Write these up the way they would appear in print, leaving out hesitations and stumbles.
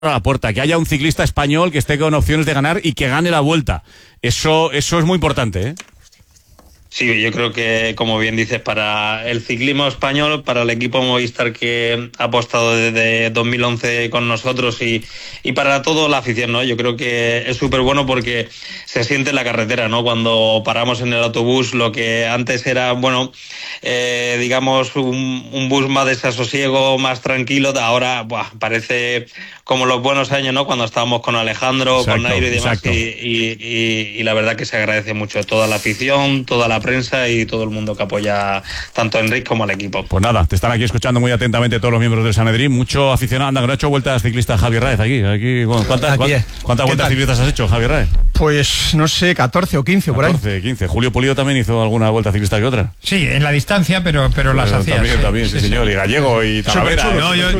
a la puerta, que haya un ciclista español que esté con opciones de ganar y que gane la Vuelta. Eso es muy importante, ¿eh? Sí, yo creo que, como bien dices, para el ciclismo español, para el equipo Movistar que ha apostado desde 2011 con nosotros y para toda la afición, ¿no? Yo creo que es súper bueno porque se siente en la carretera, ¿no? Cuando paramos en el autobús, lo que antes era, bueno, digamos, un bus más desasosiego, más tranquilo, ahora parece como los buenos años, ¿no? Cuando estábamos con Alejandro, exacto, con Nairo y demás, y la verdad que se agradece mucho toda la afición, toda la prensa y todo el mundo que apoya tanto a Enric como al equipo. Pues nada, te están aquí escuchando muy atentamente todos los miembros del Sanedrín, mucho aficionado. Anda, que no ha hecho vueltas ciclistas Javier Raez aquí. Bueno, ¿cuántas vueltas ciclistas has hecho, Javier Raez? Pues no sé, 14 o 15 por ahí. 14, 15. Julio Pulido también hizo alguna vuelta ciclista que otra. Sí, en la distancia, pero las hacía. También, sí, señor. Y Gallego y Talavera. No, yo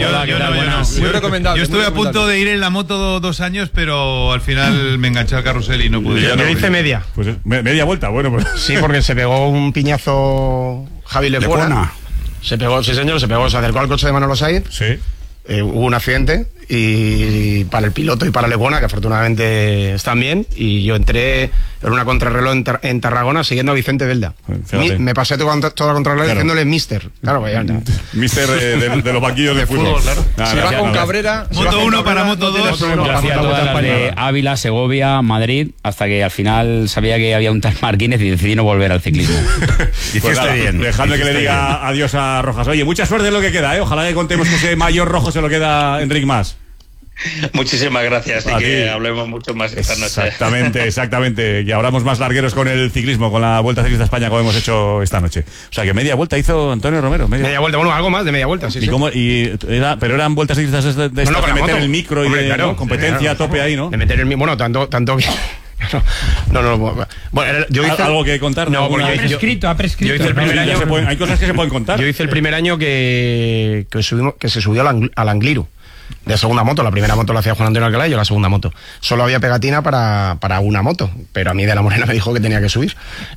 estuve a punto de ir en la moto 2 años, pero al final me enganché al carrusel y no pude. Yo hice media. Pues media vuelta, bueno. Pues. Sí, porque se pegó un piñazo Javi Lecuona. Se acercó al coche de Manolo Saiz. Sí. Hubo un accidente y para el piloto y para Lecuona, que afortunadamente están bien, y yo entré en una contrarreloj en Tarragona siguiendo a Vicente Belda. Me pasé toda la contrarreloj diciéndole Mister. Claro, vaya. Mister de los banquillos de fútbol. Claro. Se va con Cabrera. Moto 1 para Moto 2. Yo hacía todas las de Ávila, Segovia, Madrid, hasta que al final sabía que había un tal Marquínez y decidí no volver al ciclismo. Pues nada, bien. Dejadme que le diga adiós a Rojas. Oye, mucha suerte en lo que queda, ¿eh? Ojalá que contemos que ese mayor rojo se lo queda Enric Mas. Muchísimas gracias y que hablemos mucho más esta noche. Exactamente. Y hablamos más largueros con el ciclismo, con la Vuelta Ciclista a España como hemos hecho esta noche. O sea que media vuelta hizo Antonio Romero. Media vuelta, bueno, algo más de media vuelta, sí. Pero eran vueltas ciclistas de meter el micro y claro, competencia a tope ahí, ¿no? De meter el micro, bueno, tanto que... No. Bueno, yo hice algo que contar. No, porque ha prescrito. Yo hice el primer año. Hay cosas que se pueden contar. Yo hice el primer año que se subió al Angliru de segunda moto. La primera moto la hacía Juan Antonio Alcalá y yo la segunda moto. Solo había pegatina para una moto, pero a mí de la Morena me dijo que tenía que subir.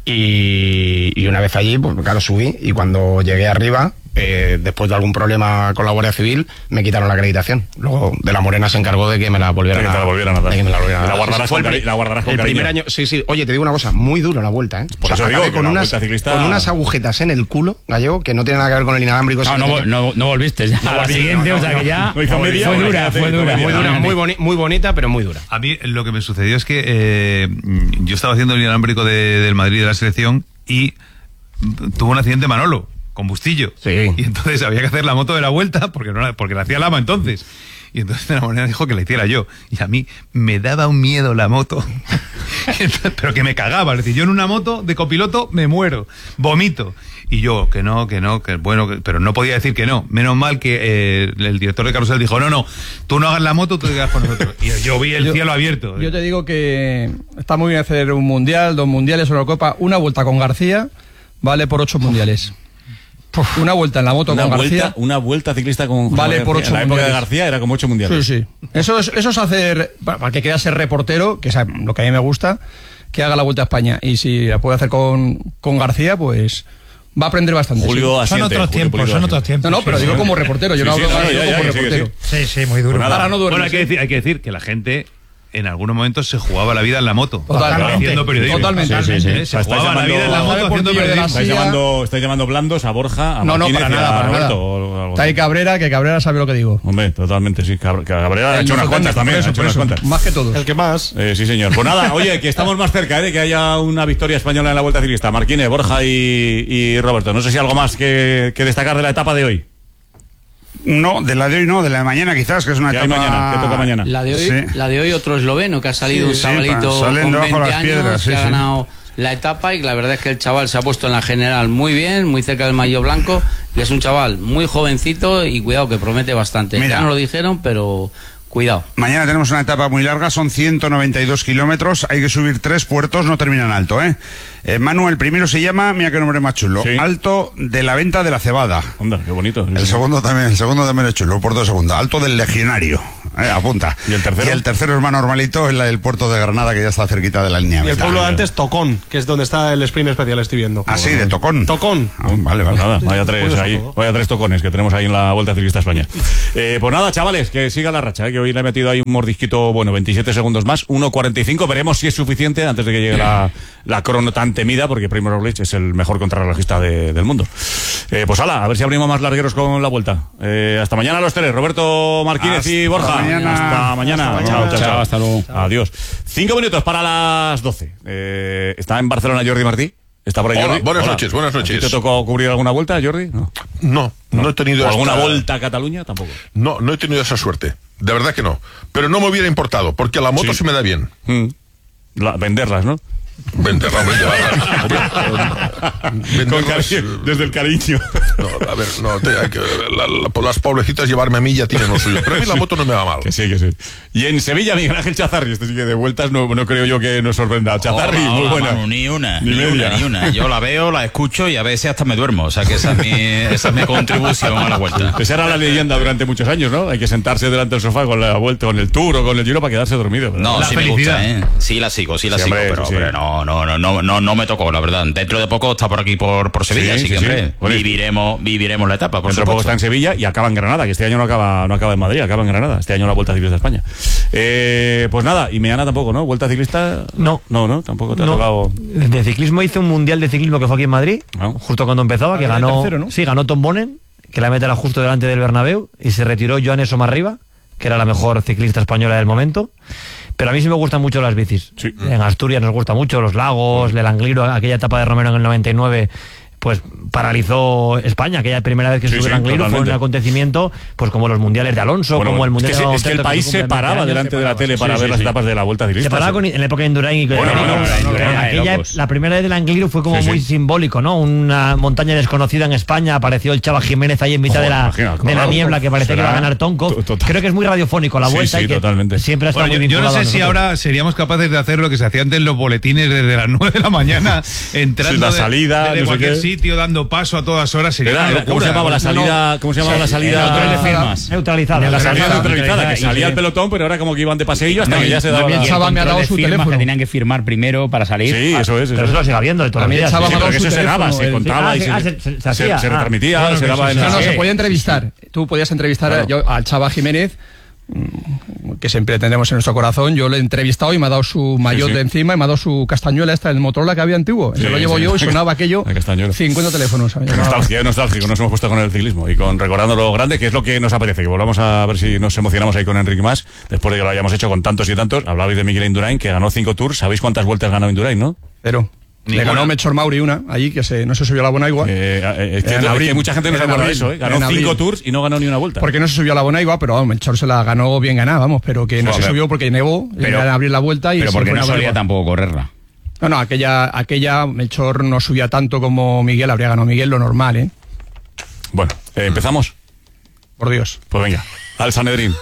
Y una vez allí, pues claro, subí, y cuando llegué arriba, después de algún problema con la Guardia Civil, me quitaron la acreditación. Luego de la Morena se encargó de que me la volvieran a dar. La guardarás con cariño. El primer año, sí. Oye, te digo una cosa, muy duro la vuelta, ¿eh? Por eso digo, con unas agujetas en el culo, Gallego, que no tiene nada que ver con el inalámbrico. No volviste ya a la siguiente, o sea que ya fue dura. Muy bonita, pero muy dura. A mí lo que me sucedió es que yo estaba haciendo el inalámbrico del Madrid de la selección y tuvo un accidente Manolo con Bustillo. Sí. Y entonces había que hacer la moto de la vuelta porque la hacía Lama entonces. Y entonces de la manera dijo que la hiciera yo. Y a mí me daba un miedo la moto. Pero que me cagaba. Es decir, yo en una moto de copiloto me muero, vomito. Y yo, que bueno, pero no podía decir que no. Menos mal que el director de carrusel dijo, no, tú no hagas la moto, tú te quedas con nosotros. Y yo vi el cielo abierto. Yo te digo que está muy bien hacer un mundial, 2 mundiales, una copa, una vuelta con García vale por 8 mundiales. Una vuelta en la moto con García. Una vuelta ciclista con vale por 8 mundiales. En la época de García era como 8 mundiales. Sí. Eso es hacer, para que quiera ser reportero, que es lo que a mí me gusta, que haga la Vuelta a España. Y si la puede hacer con García, pues va a aprender bastante. Son otros tiempos. No, pero digo como reportero. Yo no hablo como reportero. Sí, muy duro. Pues nada, bueno, hay que decir que la gente en algunos momentos se jugaba la vida en la moto. Haciendo periodismo. Totalmente. Se jugaba la vida en la moto haciendo periodismo. Estáis llamando blandos a Borja, a Martínez, para nada. Está ahí Cabrera, que Cabrera sabe lo que digo. Hombre, totalmente, sí. Cabrera ha hecho unas cuantas también. Más que todos. El que más. Sí, señor. Pues nada, oye, que estamos más cerca de que haya una victoria española en la Vuelta Ciclista. Marquínez, Borja y Roberto. No sé si algo más que destacar de la etapa de hoy. No, de la de hoy no, de la de mañana quizás, que es una etapa... ¿Qué toca mañana? La de hoy otro esloveno, que ha salido un chavalito con 20 años, que ha ganado la etapa, y la verdad es que el chaval se ha puesto en la general muy bien, muy cerca del maillot blanco, y es un chaval muy jovencito y cuidado, que promete bastante. Ya no lo dijeron, pero... cuidado. Mañana tenemos una etapa muy larga, son 192 kilómetros, hay que subir 3 puertos, no terminan alto, Manu, el primero se llama, mira qué nombre más chulo, Alto de la Venta de la Cebada. Onda, qué bonito. El segundo también es chulo, el puerto de segunda, Alto del Legionario, apunta. ¿Y el tercero? Y el tercero es más normalito, es el puerto de Granada, que ya está cerquita de la línea. Y el pueblo de antes, Tocón, que es donde está el sprint especial, estoy viendo. Ah, sí, de Tocón. Vale. Nada, vaya 3 tocones que tenemos ahí en la Vuelta Ciclista a España. Pues nada, chavales, que siga la racha, que hoy le he metido ahí un mordisquito, bueno, 27 segundos más, 1.45, veremos si es suficiente antes de que llegue la crono tan temida, porque Primož Roglič es el mejor contrarrelojista del mundo. Pues a ver si abrimos más largueros con la Vuelta. Hasta mañana los tres, Roberto Martínez y Borja. Hasta mañana. Chao, hasta luego. Adiós. 5 minutos para las 12. Está en Barcelona Jordi Martí. ¿Está por ahí, Jordi? Buenas noches. ¿Te tocó cubrir alguna vuelta, Jordi? No he tenido ¿Alguna vuelta a Cataluña? Tampoco. No he tenido esa suerte. De verdad que no. Pero no me hubiera importado, porque la moto se me da bien. Venderlas, ¿no? Venderlas, hombre, desde el cariño. No, a ver, las pobrecitas llevarme a mí ya tienen lo suyo. Pero a mí la moto no me va mal. Que sí. Y en Sevilla, Miguel Ángel Chazarri, este sí que de vueltas no creo yo que nos sorprenda. Chazarri, muy buena. Manu, ni una. Yo la veo, la escucho y a veces hasta me duermo. O sea que esa es mi contribución a la Vuelta. Esa era la leyenda durante muchos años, ¿no? Hay que sentarse delante del sofá con la Vuelta, con el Tour o con el Giro para quedarse dormido. No, sí me gusta, ¿eh? Sí la sigo, pero no me tocó, la verdad. Dentro de poco está por aquí por Sevilla, así que hombre, viviremos la etapa, por Dentro de poco está en Sevilla y acaba en Granada, que este año no acaba en Madrid, acaba en Granada. Este año la Vuelta Ciclista de España. Pues nada, y Meana tampoco, ¿no? ¿Vuelta ciclista? No, tampoco te ha tocado. De ciclismo hice un mundial de ciclismo que fue aquí en Madrid, justo cuando empezaba, que ganó, tercero, ¿no? Sí, ganó Tom Bonen, que la meta era justo delante del Bernabéu, y se retiró Joanes Somarriba, que era la mejor ciclista española del momento. Pero a mí sí me gustan mucho las bicis. Sí. En Asturias nos gusta mucho los lagos, el Angliru, aquella etapa de Romero en el 99, pues paralizó España, aquella primera vez que subió el Angliru, fue un acontecimiento, pues como los mundiales de Alonso, como el mundial es que el país se paraba delante de la tele para ver las etapas de la Vuelta Ciclista. Se paraba en la época de Indurain y la primera vez del Angliru fue como muy simbólico, ¿no? Una montaña desconocida en España, apareció el Chava Jiménez ahí en mitad de la niebla, que parecía que iba a ganar Tonko. Creo que es muy radiofónico la Vuelta y que siempre ha estado muy vinculado. Yo no sé si nosotros. Ahora seríamos capaces de hacer lo que se hacía antes en los boletines desde las 9 de la mañana, entrando la salida, de cualquier sitio, dando paso a todas horas. ¿Cómo se llamaba la salida? ¿Cómo se llamaba la salida? Neutralizada. La salida neutralizada, que salía el pelotón, pero ahora como que iban de paseillo hasta que ya se daba. También Chava me ha dado su teléfono. Que tenían que firmar primero para salir. Sí, eso es. Pero eso lo sigue habiendo de todas las Chava me ha dado su teléfono. Eso se graba, se contaba y se retransmitía, se daba en la... No, se podía entrevistar. Tú podías entrevistar al Chava Jiménez, que siempre tendremos en nuestro corazón. Yo le he entrevistado y me ha dado su maillot de encima y me ha dado su castañuela el Motorola que había antiguo. Se lo llevo yo y sonaba aquello 50 teléfonos. Nostálgico, nos hemos puesto con el ciclismo y con recordando lo grande, que es lo que nos apetece, que volvamos a ver si nos emocionamos ahí con Enric Mas, después de que lo hayamos hecho con tantos y tantos. Hablabais de Miguel Indurain, que ganó 5 Tours. ¿Sabéis cuántas vueltas ganó Indurain, no? 0. Le ganó Melchor Mauri una, allí que no se subió a la Bonaigua. Que mucha gente no se acuerda de eso, ganó 5 Tours y no ganó ni una vuelta. Porque no se subió a la Bonaigua, pero Melchor se la ganó bien ganada, pero que no se subió porque nevó, pero en abrir la vuelta y... Pero porque no solía tampoco correrla. No, aquella Melchor no subía tanto como Miguel, habría ganado Miguel, lo normal, ¿eh? Bueno, ¿empezamos? Por Dios. Pues venga, al Sanedrín.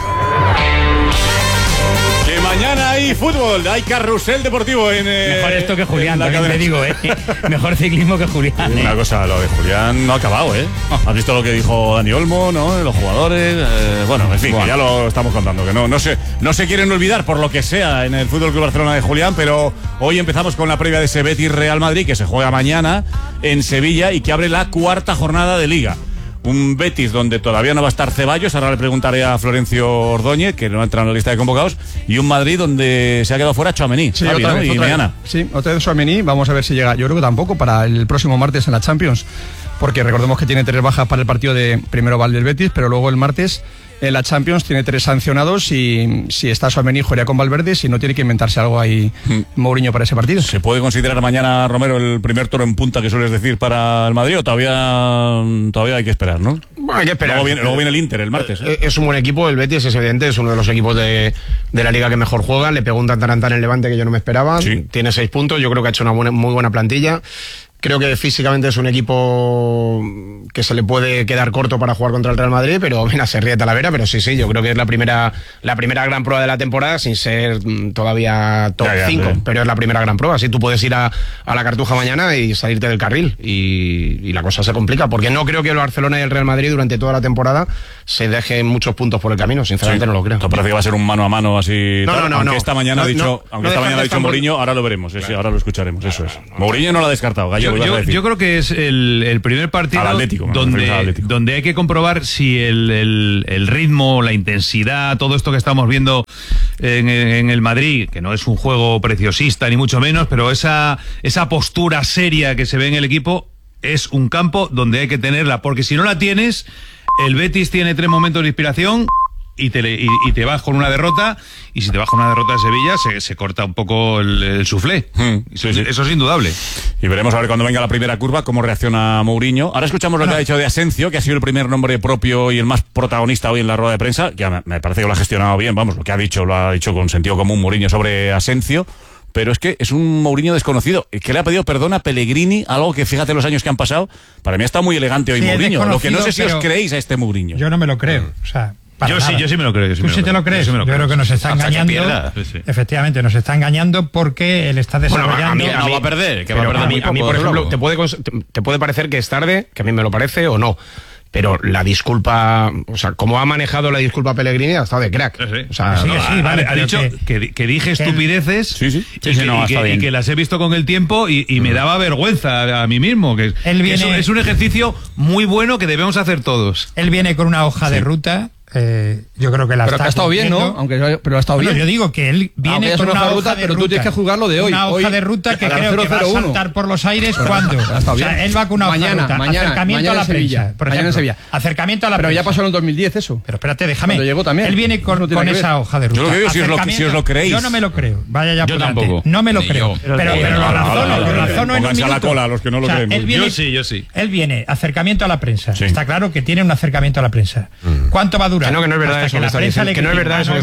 Mañana hay fútbol, hay carrusel deportivo en... Mejor esto que Julián, también te digo, Mejor ciclismo que Julián. Una cosa, lo de Julián no ha acabado, ¿Has visto lo que dijo Dani Olmo, no? Los jugadores, bueno, en fin, que ya lo estamos contando, que no se quieren olvidar por lo que sea en el Fútbol Club Barcelona de Julián, pero hoy empezamos con la previa de ese Betis Real Madrid, que se juega mañana en Sevilla y que abre la 4ª jornada de Liga. Un Betis donde todavía no va a estar Ceballos, ahora le preguntaré a Florencio Ordóñez, que no entra en la lista de convocados, y un Madrid donde se ha quedado fuera Tchouaméni, y Meana. Sí, otra vez Tchouaméni, vamos a ver si llega. Yo creo que tampoco para el próximo martes en la Champions, porque recordemos que tiene 3 bajas para el partido de primero Val del Betis, pero luego el martes en la Champions tiene 3 sancionados y si está Tchouaméni jugaría con Valverde, si no tiene que inventarse algo ahí Mourinho para ese partido. ¿Se puede considerar mañana, Romero, el primer toro en punta que sueles decir para el Madrid o todavía hay que esperar, ¿no? Bueno, hay que esperar. Luego viene el Inter el martes. Es un buen equipo, el Betis es evidente, es uno de los equipos de la liga que mejor juega. Le pegó un tantarantán en el Levante que yo no me esperaba. Sí. Tiene 6 puntos, yo creo que ha hecho una muy buena plantilla. Creo que físicamente es un equipo que se le puede quedar corto para jugar contra el Real Madrid, pero mira, se ríe Talavera, pero sí, yo creo que es la primera gran prueba de la temporada, sin ser todavía top 5, pero es la primera gran prueba. Así tú puedes ir a la Cartuja mañana y salirte del carril, y la cosa se complica, porque no creo que el Barcelona y el Real Madrid durante toda la temporada se dejen muchos puntos por el camino, sinceramente no lo creo. Esto parece que va a ser un mano a mano así. Aunque esta mañana ha dicho Mourinho, ahora lo veremos, ahora lo escucharemos, eso es. Mourinho no lo ha descartado, Gallego. Yo creo que es el primer partido donde hay que comprobar si el ritmo, la intensidad, todo esto que estamos viendo en el Madrid, que no es un juego preciosista ni mucho menos, pero esa postura seria que se ve en el equipo es un campo donde hay que tenerla, porque si no la tienes, el Betis tiene 3 momentos de inspiración y te vas con una derrota, y si te vas con una derrota de Sevilla se corta un poco el suflé. Eso es indudable. Y veremos a ver cuando venga la primera curva cómo reacciona Mourinho. Ahora escuchamos lo que ha dicho de Asensio, que ha sido el primer nombre propio y el más protagonista hoy en la rueda de prensa. Ya me parece que lo ha gestionado bien, vamos, lo que ha dicho lo ha dicho con sentido común Mourinho sobre Asensio. Pero es que es un Mourinho desconocido, que le ha pedido perdón a Pellegrini, algo que fíjate los años que han pasado. Para mí está muy elegante hoy Mourinho. Lo que no sé si os creéis a este Mourinho. Yo no me lo creo, o sea... Yo sí me lo creo. ¿Tú sí te lo crees? Yo creo que nos está engañando. Efectivamente, nos está engañando porque él está desarrollando. No va a perder. A mí, por ejemplo, te puede parecer que es tarde, que a mí me lo parece o no. Pero la disculpa, o sea, como ha manejado la disculpa Pellegrini, ha estado de crack. O sea, vale, ha dicho que dije estupideces y que las he visto con el tiempo y me daba vergüenza a mí mismo. Que es un ejercicio muy bueno que debemos hacer todos. Él viene con una hoja de ruta. Yo creo que pero que ha estado bien, ¿no? Pero ha estado bien. Yo digo que él viene con una hoja de ruta, pero tú tienes que jugarlo de hoy. Una hoja de ruta que creo que va a saltar por los aires cuando. O sea, él va con una hoja de ruta. Acercamiento a la prensa. Mañana en Sevilla. Acercamiento a la prensa. Pero ya pasó en el 2010 eso. Pero espérate, déjame. Cuando llegó también. Él viene con esa hoja de ruta. Yo lo que digo, si os lo creéis. Yo no me lo creo. Vaya ya por delante. No me lo creo. Pero lo razono en un Pónganse a la minuto. cola los que no lo creemos. Yo sí. Él viene acercamiento a la prensa. Está claro que tiene un acercamiento a la prensa. ¿Cuánto va a durar? No, que no es verdad eso. Que no es verdad eso.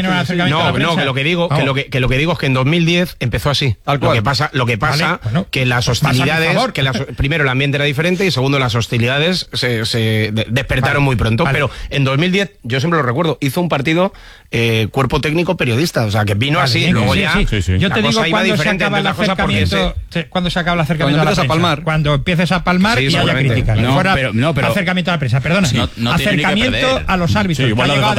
Que lo que digo es que en 2010 empezó así. Lo que pasa que las hostilidades, primero el ambiente era diferente y segundo las hostilidades se despertaron muy pronto. Pero en 2010, yo siempre lo recuerdo, hizo un partido cuerpo técnico periodista, o sea que vino así, luego ya. Yo te digo cuando se acaba el acercamiento, cuando se acaba el acercamiento a la prensa, cuando empieces a palmar y haya críticas. Pero acercamiento a la prensa, perdona, acercamiento a los árbitros.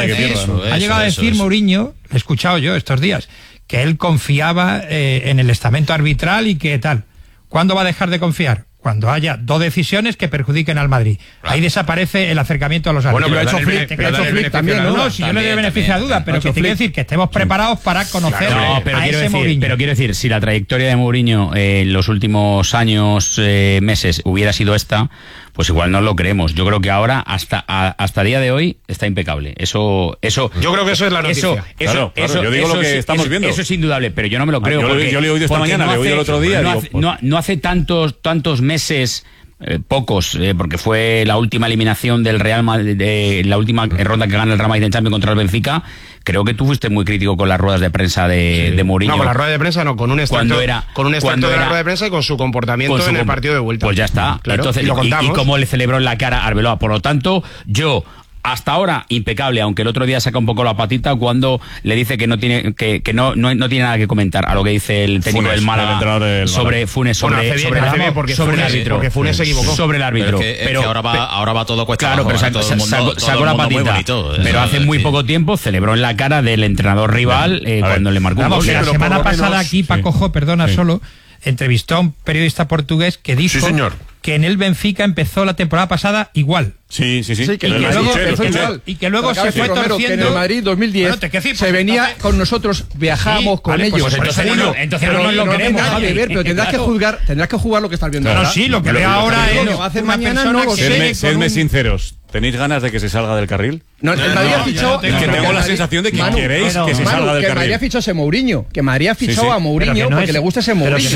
Ha llegado a decir Mourinho, he escuchado yo estos días, que él confiaba en el estamento arbitral y que tal. ¿Cuándo va a dejar de confiar? Cuando haya 2 decisiones que perjudiquen al Madrid. Ahí desaparece el acercamiento a los árbitros. Bueno, pero ha hecho Flick también, ¿no? No, si yo le doy beneficio a duda, pero que te quiero decir que estemos preparados para conocer a ese Mourinho. Pero quiero decir, si la trayectoria de Mourinho en los últimos años, meses, hubiera sido esta, pues igual no lo creemos. Yo creo que ahora, hasta día de hoy, está impecable. Eso. Yo creo que eso es la noticia. Claro, yo digo lo que estamos viendo. Eso es indudable, pero yo no me lo creo. Yo le he oído esta mañana, le he oído el otro día. No hace tantos meses. Pocos, porque fue la última eliminación del Real Madrid, la última ronda que gana el Real Madrid en Champions contra el Benfica. Creo que tú fuiste muy crítico con las ruedas de prensa de Mourinho. No, con la rueda de prensa no, con un extracto de la rueda de prensa y con su comportamiento en el partido de vuelta. Pues ya está. Claro, entonces, y cómo le celebró en la cara a Arbeloa. Por lo tanto, yo... Hasta ahora impecable, aunque el otro día saca un poco la patita cuando le dice que no tiene no tiene nada que comentar a lo que dice el técnico del Málaga sobre Funes, sobre el árbitro, porque Funes se equivocó sobre el árbitro. Pero ahora va todo cuesta abajo. Claro, pero sacó la patita. Pero hace muy poco tiempo celebró en la cara del entrenador rival cuando le marcó un gol. La semana pasada aquí Paco Perdona solo entrevistó a un periodista portugués que dijo que en el Benfica empezó la temporada pasada igual. Sí. Y que luego se fue torciendo. Que en el Madrid 2010 se venía con nosotros, viajamos con ellos. Pues entonces no lo queremos. Pero tendrás que jugar lo que estás viendo ahora. Sí, lo que veo ahora es lo que va a hacer mañana. Sedme sinceros. ¿Tenéis ganas de que se salga del carril? No, el Madrid ha fichado. Es que tengo la sensación de que queréis que se salga del carril. Que Madrid ha fichado a Mourinho. Que Madrid ha fichado a Mourinho porque le gusta ese Mourinho.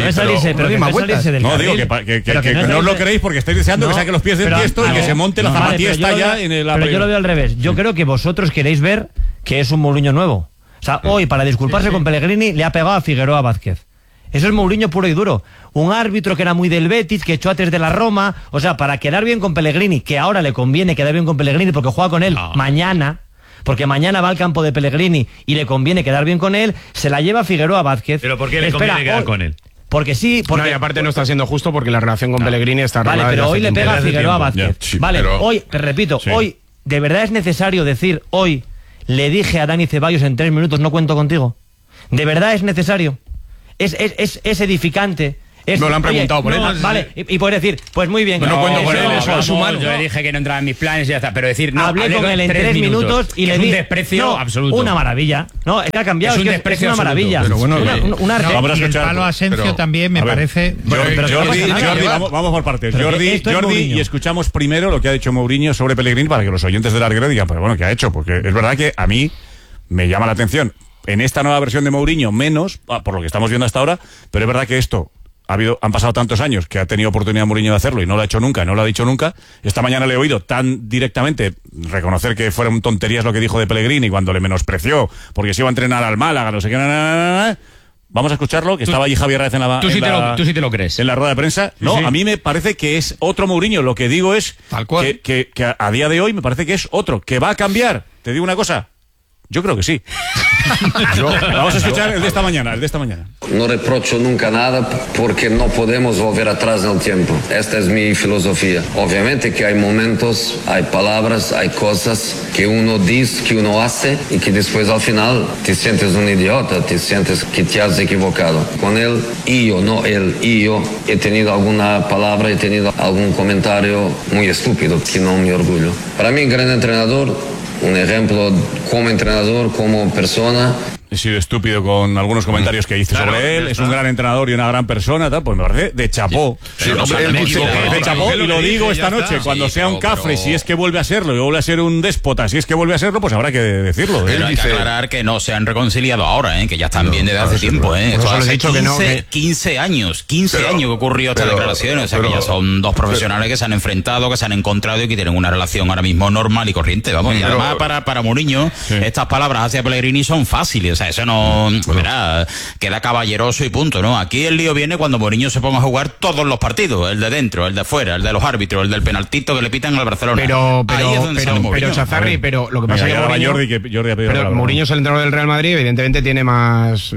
No, digo que no os lo queréis porque estáis deseando que saque los pies del tiesto y que se monte la zapatilla ya en la. Pero yo lo veo al revés. Yo creo que vosotros queréis ver que es un Mourinho nuevo. O sea, hoy para disculparse con Pellegrini le ha pegado a Figueroa Vázquez. Eso es Mourinho puro y duro. Un árbitro que era muy del Betis, que echó antes de la Roma. O sea, para quedar bien con Pellegrini, que ahora le conviene quedar bien con Pellegrini porque juega con él mañana, porque mañana va al campo de Pellegrini y le conviene quedar bien con él, se la lleva Figueroa Vázquez. ¿Pero por qué le conviene quedar con él? Porque sí, porque... No, y aparte no está siendo justo porque la relación con Pellegrini está arreglada. Vale, pero hoy le pega a Figueroa Vázquez. Vale, hoy, te repito, hoy, ¿de verdad es necesario decir hoy le dije a Dani Ceballos en 3 minutos no cuento contigo? ¿De verdad es necesario? Es edificante me lo han preguntado por él. Vale, y puedes decir, pues muy bien. No cuento con él, eso es humano. Yo le dije que no entraba en mis planes y ya está. Pero decir, no, hablé con él en 3 minutos y le di un desprecio absoluto. Una maravilla. No, es que ha cambiado. Es un desprecio una maravilla. Pero bueno, vamos a escuchar. El palo Asensio también me parece. Jordi, vamos por partes. Jordi, y escuchamos primero lo que ha dicho Mourinho sobre Pellegrini para que los oyentes del Larguero digan, pues bueno, ¿qué ha hecho? Porque es verdad que a mí me llama la atención en esta nueva versión de Mourinho menos, por lo que estamos viendo hasta ahora, pero es verdad que esto han pasado tantos años que ha tenido oportunidad Mourinho de hacerlo y no lo ha hecho nunca, no lo ha dicho nunca. Esta mañana le he oído tan directamente reconocer que fueron tonterías lo que dijo de Pellegrini cuando le menospreció porque se iba a entrenar al Málaga, no sé qué. Vamos a escucharlo, que estaba allí Javier Raez en la tú sí te lo crees. En la rueda de prensa. No, sí. A mí me parece que es otro Mourinho. Lo que digo es que a día de hoy me parece que es otro. ¿Que va a cambiar? Te digo una cosa. Yo creo que sí. Vamos a escuchar el de esta mañana. No reprocho nunca nada porque no podemos volver atrás en el tiempo. Esta es mi filosofía. Obviamente que hay momentos, hay palabras, hay cosas que uno dice, que uno hace y que después al final te sientes un idiota, te sientes que te has equivocado. Con él, yo he tenido alguna palabra, he tenido algún comentario muy estúpido que no me orgullo. Para mí, gran entrenador, un ejemplo como entrenador, como persona. He sido estúpido con algunos comentarios que hice sobre él. Es un gran entrenador y una gran persona, tal. Pues me parece de chapó. De chapó, y lo digo esta noche. Cuando sea un cafre, si es que vuelve a serlo, y vuelve a ser un déspota, si es que vuelve a serlo, pues habrá que decirlo. Pero hay que aclarar que no se han reconciliado ahora, que ya están bien desde hace tiempo. Esto hace 15 años que ocurrió esta declaración. O sea que ya son dos profesionales que se han enfrentado, que se han encontrado y que tienen una relación ahora mismo normal y corriente. Vamos, y además para Mourinho, estas palabras hacia Pellegrini son fáciles. Eso no, verá, queda caballeroso y punto, ¿no? Aquí el lío viene cuando Mourinho se ponga a jugar todos los partidos, el de dentro, el de fuera, el de los árbitros, el del penaltito que le pitan al Barcelona. Pero Chazarri, pero lo que pasa es que Mourinho es el entrenador del Real Madrid, evidentemente tiene más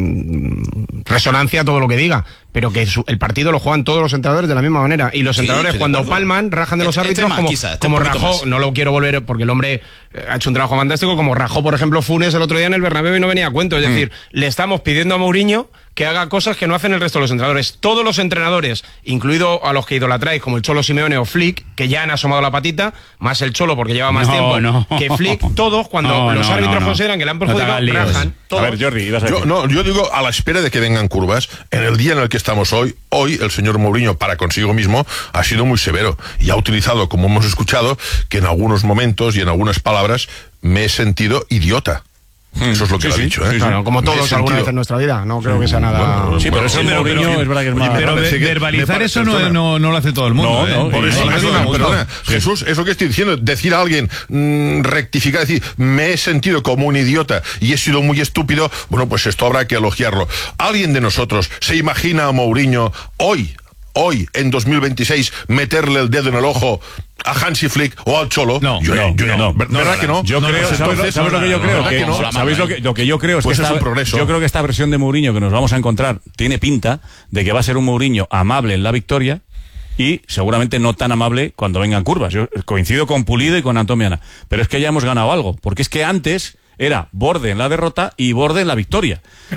resonancia a todo lo que diga, pero que el partido lo juegan todos los entrenadores de la misma manera, y los entrenadores cuando palman rajan de los árbitros como rajó, no lo quiero volver porque el hombre ha hecho un trabajo fantástico, como rajó por ejemplo Funes el otro día en el Bernabéu y no venía a cuento, es decir, le estamos pidiendo a Mourinho que haga cosas que no hacen el resto de los entrenadores. Todos los entrenadores, incluido a los que idolatráis, como el Cholo Simeone o Flick, que ya han asomado la patita, más el Cholo porque lleva más tiempo que Flick, todos cuando los árbitros consideran que le han perjudicado, rajan. Todos. A ver, Jordi, ibas a decir. Yo digo, a la espera de que vengan curvas, en el día en el que estamos hoy el señor Mourinho, para consigo mismo, ha sido muy severo y ha utilizado, como hemos escuchado, que en algunos momentos y en algunas palabras me he sentido idiota. Eso es lo que ha dicho, ¿eh? Claro, como todos alguna vez en nuestra vida, no creo que sea nada. Sí, pero eso Mourinho es verdad que es más. Pero verbalizar eso no lo hace todo el mundo. Por eso, perdona, Jesús, eso que estoy diciendo, decir a alguien, rectificar, decir, me he sentido como un idiota y he sido muy estúpido, bueno, pues esto habrá que elogiarlo. ¿Alguien de nosotros se imagina a Mourinho hoy, en 2026, meterle el dedo en el ojo a Hansi Flick o al Cholo? No. ¿Verdad que no? Yo creo, ¿sabes lo que yo creo? ¿Sabéis lo que yo creo? Pues es un progreso. Yo creo que esta versión de Mourinho que nos vamos a encontrar tiene pinta de que va a ser un Mourinho amable en la victoria y seguramente no tan amable cuando vengan curvas. Yo coincido con Pulido y con Antomiana, pero es que ya hemos ganado algo, porque es que antes era borde en la derrota y borde en la victoria.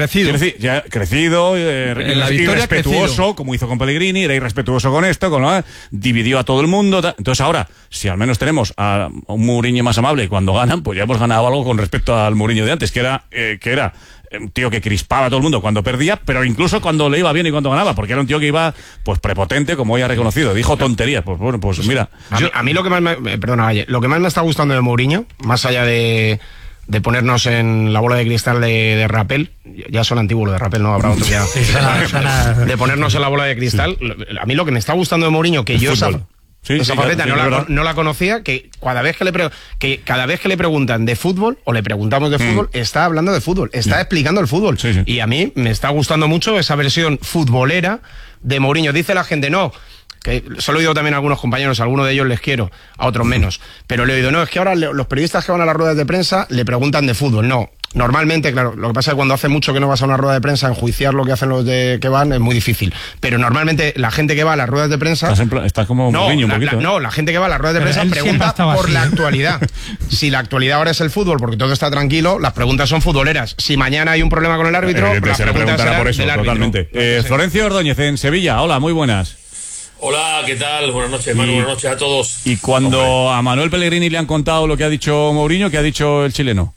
Crecido, irrespetuoso, como hizo con Pellegrini, era irrespetuoso con esto, dividió a todo el mundo. Entonces ahora, si al menos tenemos a un Mourinho más amable cuando ganan, pues ya hemos ganado algo con respecto al Mourinho de antes, que era un tío que crispaba a todo el mundo cuando perdía, pero incluso cuando le iba bien y cuando ganaba, porque era un tío que iba pues prepotente, como hoy ha reconocido, dijo tonterías. Pues bueno, pues mira. A mí lo que más lo que más me está gustando de Mourinho, más allá de ponernos en la bola de cristal de Rappel, ya son antiguos de Rappel, no habrá otro ya. De ponernos en la bola de cristal, a mí lo que me está gustando de Mourinho, que yo esa faceta no la conocía, que cada vez que le preguntan de fútbol o le preguntamos de fútbol, está hablando de fútbol, está explicando el fútbol. Y a mí me está gustando mucho esa versión futbolera de Mourinho. Dice la gente, no, que se lo he oído también a algunos compañeros, a algunos de ellos les quiero, a otros menos, pero le he oído, no, es que ahora los periodistas que van a las ruedas de prensa le preguntan de fútbol. No, normalmente, claro, lo que pasa es que cuando hace mucho que no vas a una rueda de prensa, enjuiciar lo que hacen los de que van es muy difícil, pero normalmente la gente que va a las ruedas de prensa... Estás como Mourinho un poquito. No, la gente que va a las ruedas de prensa pregunta por la actualidad. Si la actualidad ahora es el fútbol, porque todo está tranquilo, las preguntas son futboleras. Si mañana hay un problema con el árbitro, las preguntas serán por eso, totalmente. Florencio Ordóñez, en Sevilla. Hola, muy buenas. Hola, ¿qué tal? Buenas noches, Manu, buenas noches a todos. Y cuando a Manuel Pellegrini le han contado lo que ha dicho Mourinho, ¿qué ha dicho el chileno?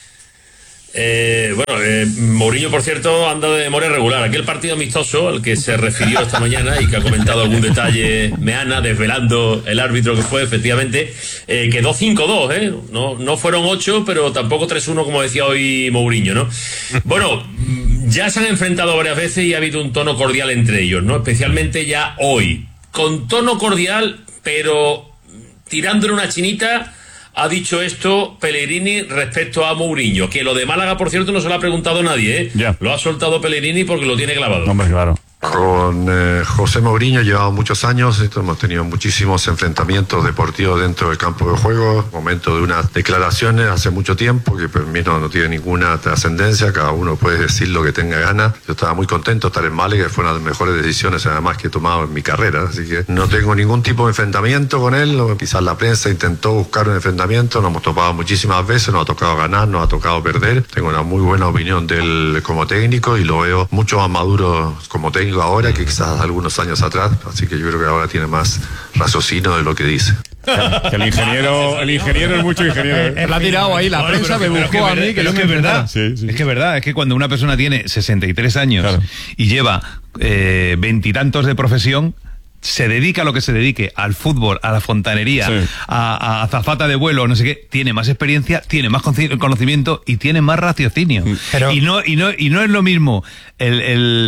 Mourinho, por cierto, anda de memoria regular. Aquel partido amistoso al que se refirió esta mañana y que ha comentado algún detalle Meana, desvelando el árbitro que fue, efectivamente, quedó 5-2, No fueron 8, pero tampoco 3-1, como decía hoy Mourinho, ¿no? Bueno, ya se han enfrentado varias veces y ha habido un tono cordial entre ellos, ¿no? Especialmente ya hoy. Con tono cordial, pero tirándole una chinita... Ha dicho esto Pellegrini respecto a Mourinho, que lo de Málaga, por cierto, no se lo ha preguntado nadie, Lo ha soltado Pellegrini porque lo tiene clavado. Hombre, claro. Con José Mourinho llevamos muchos años, hemos tenido muchísimos enfrentamientos deportivos dentro del campo de juego, momento de unas declaraciones hace mucho tiempo que para mí no tiene ninguna trascendencia, cada uno puede decir lo que tenga ganas. Yo estaba muy contento de estar en Málaga, que fue una de las mejores decisiones además que he tomado en mi carrera, así que no tengo ningún tipo de enfrentamiento con él. Quizás la prensa intentó buscar un enfrentamiento, nos hemos topado muchísimas veces, nos ha tocado ganar, nos ha tocado perder. Tengo una muy buena opinión de él como técnico y lo veo mucho más maduro como técnico ahora que quizás algunos años atrás, así que yo creo que ahora tiene más raciocinio de lo que dice. Que el ingeniero es mucho ingeniero. La ha tirado ahí, la prensa me buscó a mí, que no me es verdad. Sí. Es que es verdad, es que cuando una persona tiene 63 años y lleva 20 y tantos de profesión, se dedica a lo que se dedique, al fútbol, a la fontanería, a azafata de vuelo, no sé qué, tiene más experiencia, tiene más conocimiento y tiene más raciocinio. Pero... Y no es lo mismo el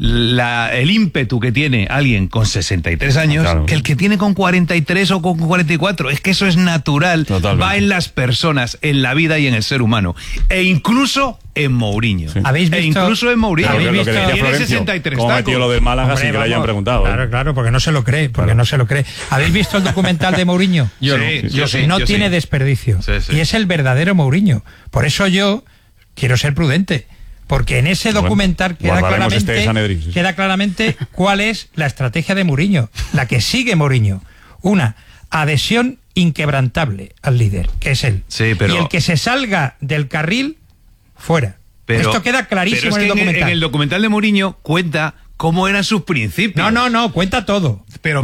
ímpetu que tiene alguien con 63 años que el que tiene con 43 o con 44. Es que eso es natural. Totalmente. Va en las personas, en la vida y en el ser humano. E incluso en Mourinho. ¿Habéis visto? Incluso en Mourinho. Claro, lo que tiene 63 ¿Cómo metió lo del Málaga sin que le hayan preguntado? Claro, porque no se lo cree. ¿Habéis visto el documental de Mourinho? Yo sí. No tiene desperdicio. Y es el verdadero Mourinho. Por eso yo quiero ser prudente. Porque en ese documental queda claramente cuál es la estrategia de Mourinho, la que sigue Mourinho. Una, adhesión inquebrantable al líder, que es él. Sí, pero... Y el que se salga del carril, fuera. Esto queda clarísimo en el documental. En el documental de Mourinho cuenta cómo eran sus principios. No, cuenta todo. Pero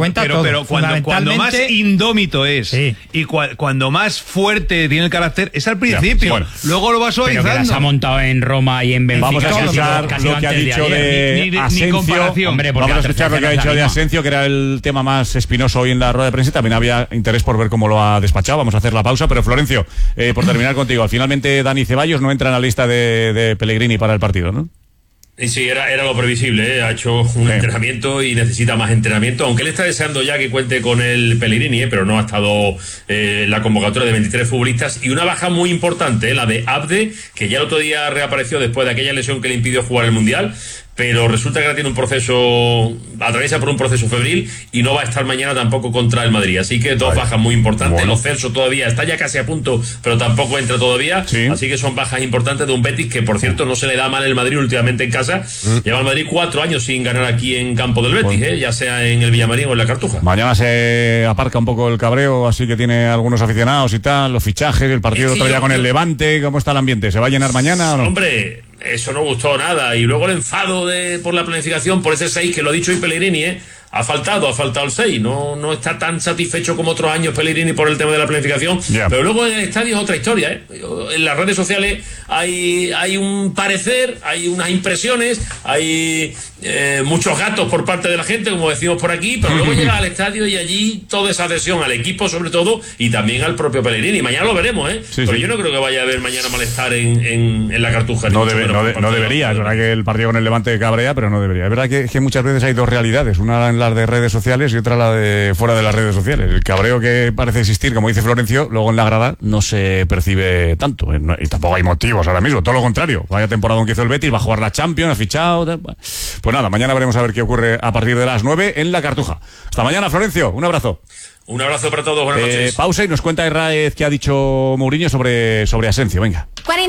cuando más indómito es y cuando más fuerte tiene el carácter es al principio. Luego lo va suavizando. Pero que se ha montado en Roma y en Benfica. Vamos a escuchar lo que ha dicho de Asencio. Vamos a escuchar lo que ha dicho de Asencio, que era el tema más espinoso hoy en la rueda de prensa. También había interés por ver cómo lo ha despachado. Vamos a hacer la pausa. Pero Florencio, por terminar contigo, finalmente Dani Ceballos no entra en la lista de Pellegrini para el partido, ¿no? Y sí, era lo previsible, ha hecho un entrenamiento y necesita más entrenamiento, aunque él está deseando ya que cuente con el Pellegrini, pero no ha estado la convocatoria de 23 futbolistas, y una baja muy importante, la de Abde, que ya el otro día reapareció después de aquella lesión que le impidió jugar el Mundial, pero resulta que ahora tiene un proceso, atraviesa por un proceso febril y no va a estar mañana tampoco contra el Madrid, así que dos bajas muy importantes. Lo Celso todavía está ya casi a punto, pero tampoco entra todavía, así que son bajas importantes de un Betis que, por cierto, no se le da mal el Madrid últimamente en casa. Lleva el Madrid 4 años sin ganar aquí en campo del Betis, ya sea en el Villamarín o en la Cartuja. Mañana se aparca un poco el cabreo, así que tiene algunos aficionados y tal, los fichajes, el partido otro día con el Levante. ¿Cómo está el ambiente? ¿Se va a llenar mañana o no? Hombre, eso no gustó nada. Y luego el enfado por la planificación, por ese 6 que lo ha dicho hoy Pellegrini, ha faltado el 6, no está tan satisfecho como otros años Pellegrini por el tema de la planificación, pero luego en el estadio es otra historia, En las redes sociales hay un parecer, hay unas impresiones, hay muchos gatos por parte de la gente, como decimos por aquí, pero luego llega al estadio y allí toda esa adhesión al equipo sobre todo y también al propio Pellegrini. Mañana lo veremos, pero yo no creo que vaya a haber mañana malestar en la Cartuja. No debería, es verdad que el partido con el Levante cabrea, pero no debería. Es verdad que muchas veces hay dos realidades, una en las de redes sociales y otra la de fuera de las redes sociales. El cabreo que parece existir, como dice Florencio, luego en la grada no se percibe tanto. Y tampoco hay motivos ahora mismo, todo lo contrario. Vaya temporada que hizo el Betis, va a jugar la Champions, ha fichado. Pues nada, mañana veremos a ver qué ocurre a partir de las 9 en la Cartuja. Hasta mañana, Florencio, un abrazo. Un abrazo para todos, buenas noches. Pausa y nos cuenta Herráez qué ha dicho Mourinho sobre Asensio, venga.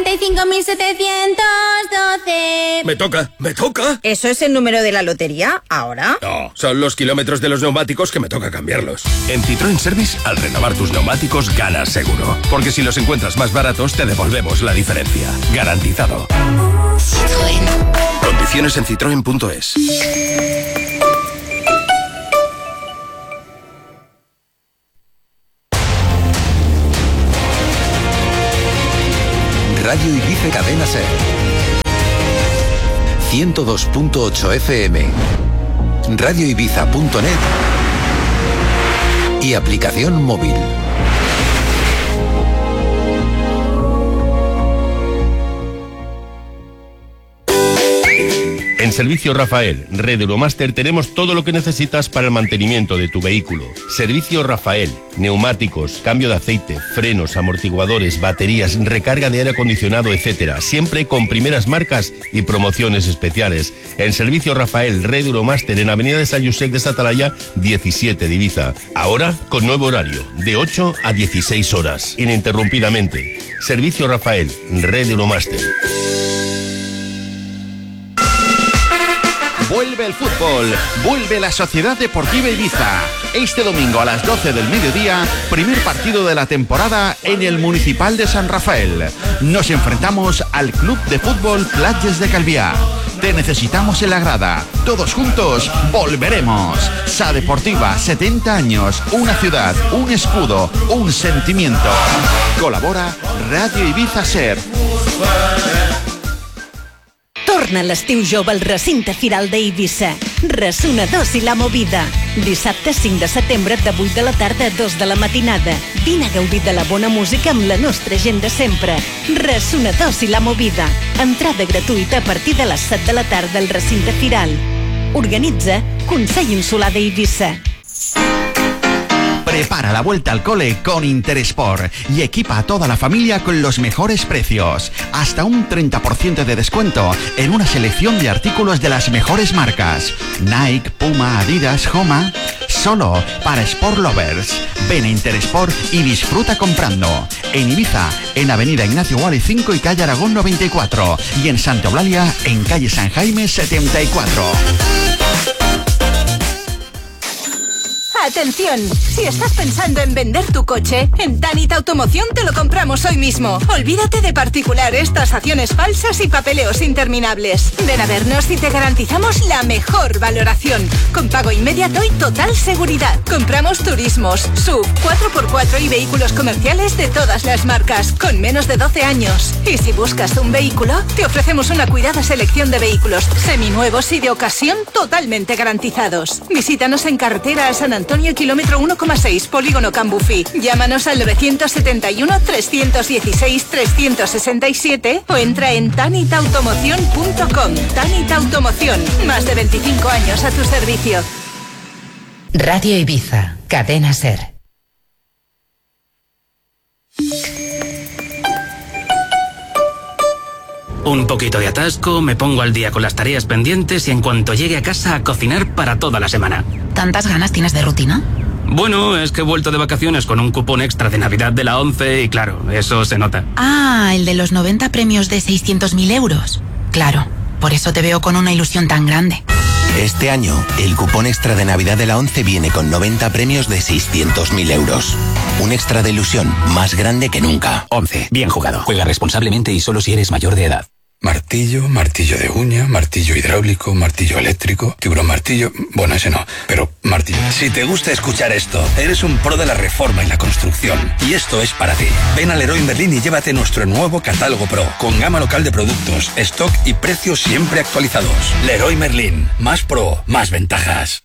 45.712. Me toca. ¿Eso es el número de la lotería ahora? No, son los kilómetros de los neumáticos que me toca cambiarlos. En Citroën Service, al renovar tus neumáticos, ganas seguro. Porque si los encuentras más baratos, te devolvemos la diferencia. Garantizado. Citroën. Condiciones en citroen.es. Radio Ibiza Cadena Ser 102.8 FM, radioibiza.net y aplicación móvil. En Servicio Rafael, Red Euromaster, tenemos todo lo que necesitas para el mantenimiento de tu vehículo. Servicio Rafael, neumáticos, cambio de aceite, frenos, amortiguadores, baterías, recarga de aire acondicionado, etc. Siempre con primeras marcas y promociones especiales. En Servicio Rafael, Red Euromaster, en Avenida de San Josep de Satalaya, 17 de Ibiza. Ahora con nuevo horario, de 8 a 16 horas, ininterrumpidamente. Servicio Rafael, Red Euromaster. Vuelve el fútbol, vuelve la Sociedad Deportiva Ibiza. Este domingo a las 12 del mediodía, primer partido de la temporada en el Municipal de San Rafael. Nos enfrentamos al Club de Fútbol Platges de Calviá. Te necesitamos en la grada. Todos juntos volveremos. Sa Deportiva, 70 años, una ciudad, un escudo, un sentimiento. Colabora Radio Ibiza Ser. Torna l'estiu jove al recinte firal d'Eivissa. Ressonadors i la movida. Dissabte 5 de setembre de 8 de la tarda a 2 de la matinada. Vine a gaudir de la bona música amb la nostra gent de sempre. Ressonadors i la movida. Entrada gratuïta a partir de les 7 de la tarda al recinte firal. Organitza Consell Insular d'Eivissa. Prepara la vuelta al cole con Interesport y equipa a toda la familia con los mejores precios. Hasta un 30% de descuento en una selección de artículos de las mejores marcas. Nike, Puma, Adidas, Homa. Solo para Sport Lovers. Ven a Interesport y disfruta comprando. En Ibiza, en Avenida Ignacio Guale 5 y calle Aragón 94. Y en Santa Eulalia, en calle San Jaime 74. ¡Atención! Si estás pensando en vender tu coche, en Tanit Automoción te lo compramos hoy mismo. Olvídate de particulares, tasaciones falsas y papeleos interminables. Ven a vernos y te garantizamos la mejor valoración. Con pago inmediato y total seguridad. Compramos turismos, SUV, 4x4 y vehículos comerciales de todas las marcas, con menos de 12 años. Y si buscas un vehículo, te ofrecemos una cuidada selección de vehículos seminuevos y de ocasión totalmente garantizados. Visítanos en carretera a San Antonio, kilómetro 1,6, Polígono Cambufi. Llámanos al 971-316-367 o entra en tanitautomoción.com. Tanit Automoción, más de 25 años a tu servicio. Radio Ibiza, Cadena Ser. Un poquito de atasco, me pongo al día con las tareas pendientes y en cuanto llegue a casa a cocinar para toda la semana. ¿Tantas ganas tienes de rutina? Bueno, es que he vuelto de vacaciones con un cupón extra de Navidad de la 11 y claro, eso se nota. Ah, el de los 90 premios de 600.000 euros. Claro, por eso te veo con una ilusión tan grande. Este año, el cupón extra de Navidad de la 11 viene con 90 premios de 600.000 euros. Un extra de ilusión más grande que nunca. 11. Bien jugado. Juega responsablemente y solo si eres mayor de edad. Martillo, martillo de uña, martillo hidráulico, martillo eléctrico, tiburón martillo... Bueno, ese no, pero martillo. Si te gusta escuchar esto, eres un pro de la reforma y la construcción. Y esto es para ti. Ven a Leroy Merlin y llévate nuestro nuevo catálogo Pro, con gama local de productos, stock y precios siempre actualizados. Leroy Merlin. Más pro, más ventajas.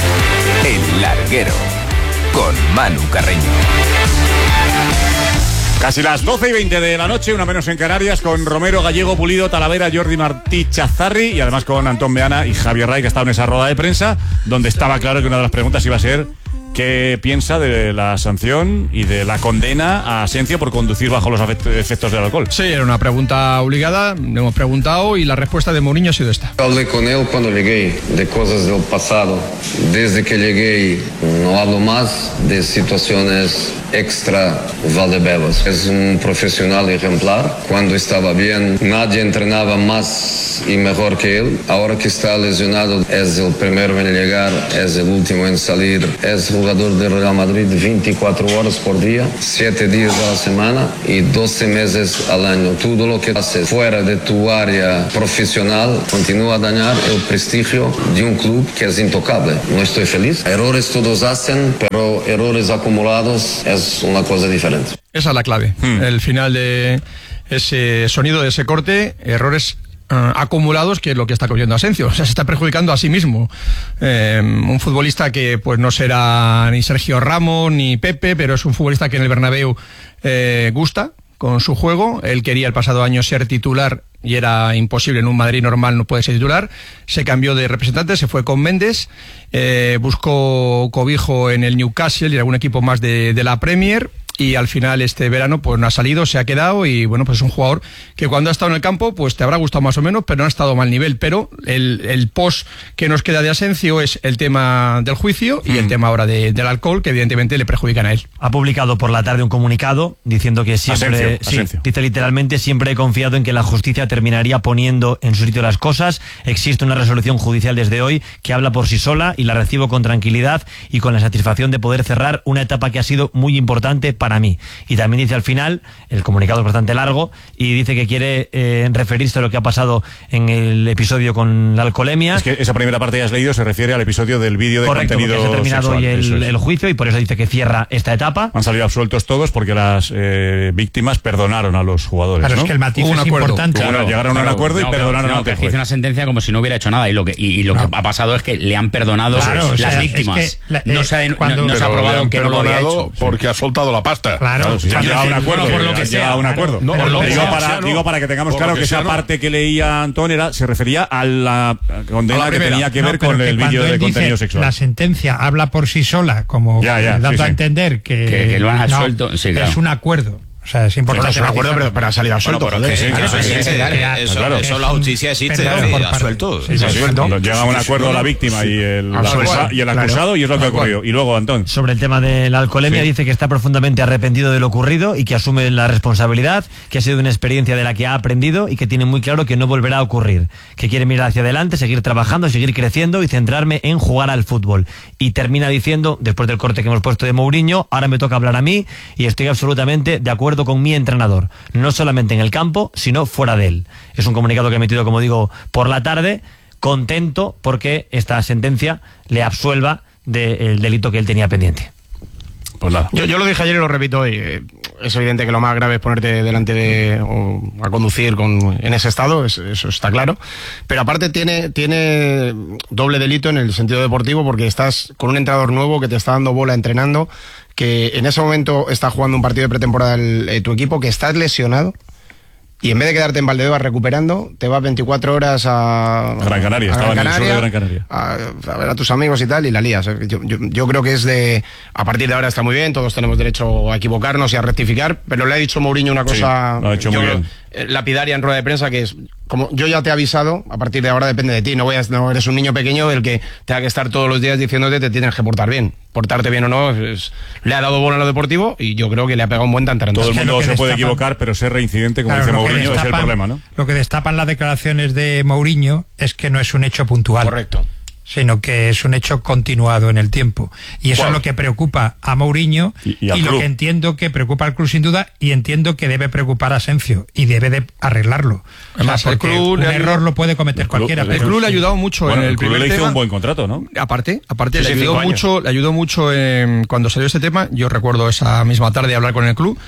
El Larguero, con Manu Carreño. Casi las 12:20 de la noche, una menos en Canarias, con Romero, Gallego, Pulido, Talavera, Jordi Martí, Chazarri y además con Antón Meana y Javier Ray, que ha estado en esa rueda de prensa, donde estaba claro que una de las preguntas iba a ser qué piensa de la sanción y de la condena a Asensio por conducir bajo los efectos del alcohol. Sí, era una pregunta obligada, le hemos preguntado y la respuesta de Mourinho ha sido esta. Hablé con él cuando llegué de cosas del pasado. Desde que llegué no hablo más de situaciones extra Valdebebas. Es un profesional ejemplar. Cuando estaba bien, nadie entrenaba más y mejor que él. Ahora que está lesionado, es el primero en llegar, es el último en salir. Es jugador del Real Madrid 24 horas por día, 7 días a la semana y 12 meses al año. Todo lo que haces fuera de tu área profesional continúa a dañar el prestigio de un club que es intocable. No estoy feliz. Errores todos hacen, pero errores acumulados es una cosa diferente. Esa es la clave. El final de ese sonido, de ese corte, errores acumulados, que es lo que está cogiendo Asensio. O sea, se está perjudicando a sí mismo. Un futbolista que pues no será ni Sergio Ramos ni Pepe, pero es un futbolista que en el Bernabéu gusta con su juego. Él quería el pasado año ser titular y era imposible, en un Madrid normal no puede ser titular. Se cambió de representante, se fue con Méndez, buscó cobijo en el Newcastle y algún equipo más de la Premier, y al final este verano pues no ha salido, se ha quedado, y bueno, pues es un jugador que cuando ha estado en el campo pues te habrá gustado más o menos, pero no ha estado a mal nivel. Pero el post que nos queda de Asensio es el tema del juicio y el tema ahora del alcohol, que evidentemente le perjudican a él. Ha publicado por la tarde un comunicado diciendo que siempre, Asensio. Dice literalmente, siempre he confiado en que la justicia terminaría poniendo en su sitio las cosas. Existe una resolución judicial desde hoy que habla por sí sola y la recibo con tranquilidad y con la satisfacción de poder cerrar una etapa que ha sido muy importante para mí. Y también dice al final, el comunicado es bastante largo, y dice que quiere referirse a lo que ha pasado en el episodio con la alcoholemia. Es que esa primera parte que has leído se refiere al episodio del vídeo de contenido sexual. Correcto, porque se ha terminado hoy el juicio y por eso dice que cierra esta etapa. Han salido absueltos todos porque las víctimas perdonaron a los jugadores. Claro, ¿no? es que el matiz es importante. Claro, llegaron a un acuerdo y perdonaron a hizo una sentencia como si no hubiera hecho nada, y lo que ha pasado es que le han perdonado las víctimas. Es que no se ha probado que no lo había hecho. Porque ha soltado la pasta. Claro, si llegado a un acuerdo, por lo que sea, un acuerdo. No, digo para que tengamos claro que esa parte que leía Antón se refería a la condena que tenía que ver con el vídeo de contenido sexual. La sentencia habla por sí sola, como dando a entender que lo han absuelto. Es un acuerdo. O sea, es importante. Es un acuerdo, pero ha salido absuelto. Eso la justicia existe, absuelto. Llega a un acuerdo la víctima y el acusado, y es lo que ha ocurrido. Y luego, Antón. Sobre el tema de la alcoholemia, dice que está profundamente arrepentido de lo ocurrido y que asume la responsabilidad, que ha sido una experiencia de la que ha aprendido y que tiene muy claro que no volverá a ocurrir. Que quiere mirar hacia adelante, seguir trabajando, seguir creciendo y centrarme en jugar al fútbol. Y termina diciendo, después del corte que hemos puesto de Mourinho, ahora me toca hablar a mí y estoy absolutamente de acuerdo con mi entrenador, no solamente en el campo, sino fuera de él. Es un comunicado que he emitido, como digo, por la tarde, contento porque esta sentencia le absuelva del delito que él tenía pendiente. Pues nada. Yo lo dije ayer y lo repito hoy. Es evidente que lo más grave es ponerte delante a conducir en ese estado, eso está claro. Pero aparte tiene doble delito en el sentido deportivo, porque estás con un entrenador nuevo que te está dando bola entrenando, que en ese momento está jugando un partido de pretemporada tu equipo, que estás lesionado, y en vez de quedarte en Valdebebas recuperando, te vas 24 horas a Gran Canaria, estaba en el sur de Gran Canaria. A ver a tus amigos y tal, y la lías. Yo creo que a partir de ahora está muy bien, todos tenemos derecho a equivocarnos y a rectificar, pero le ha dicho Mourinho una cosa, lo ha hecho muy bien, lapidaria en rueda de prensa, que es, como yo ya te he avisado, a partir de ahora depende de ti, no eres un niño pequeño del que tenga que estar todos los días diciéndote te tienes que portar bien. Portarte bien o no, le ha dado bola a lo deportivo y yo creo que le ha pegado un buen tantarandazo. Todo el mundo se puede equivocar, pero ser reincidente, como dice Mourinho, es el problema, ¿no? Lo que destapan las declaraciones de Mourinho es que no es un hecho puntual. Correcto. Sino que es un hecho continuado en el tiempo. Y eso es lo que preocupa a Mourinho y lo que entiendo que preocupa al club sin duda, y entiendo que debe preocupar a Asensio y debe de arreglarlo. Además, porque el club un error lo puede cometer cualquiera. El club le ha ayudado mucho en el primer tema. Le hizo un buen contrato, ¿no? Aparte le ayudó mucho cuando salió este tema. Yo recuerdo esa misma tarde hablar con el club.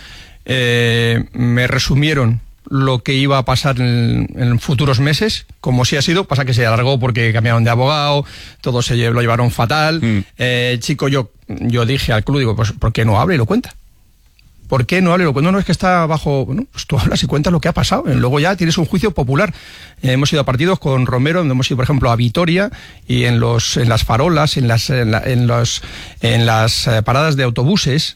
Me resumieron lo que iba a pasar en futuros meses, como sí ha sido. Pasa que se alargó porque cambiaron de abogado, todo lo llevaron fatal. Chico, yo dije al club, digo, pues ¿por qué no habla y lo cuenta? ¿Por qué no hablo? No, es que está bajo... Bueno, pues tú hablas y cuentas lo que ha pasado. Luego ya tienes un juicio popular. Hemos ido a partidos con Romero, donde hemos ido, por ejemplo, a Vitoria, y en las farolas, en las paradas de autobuses,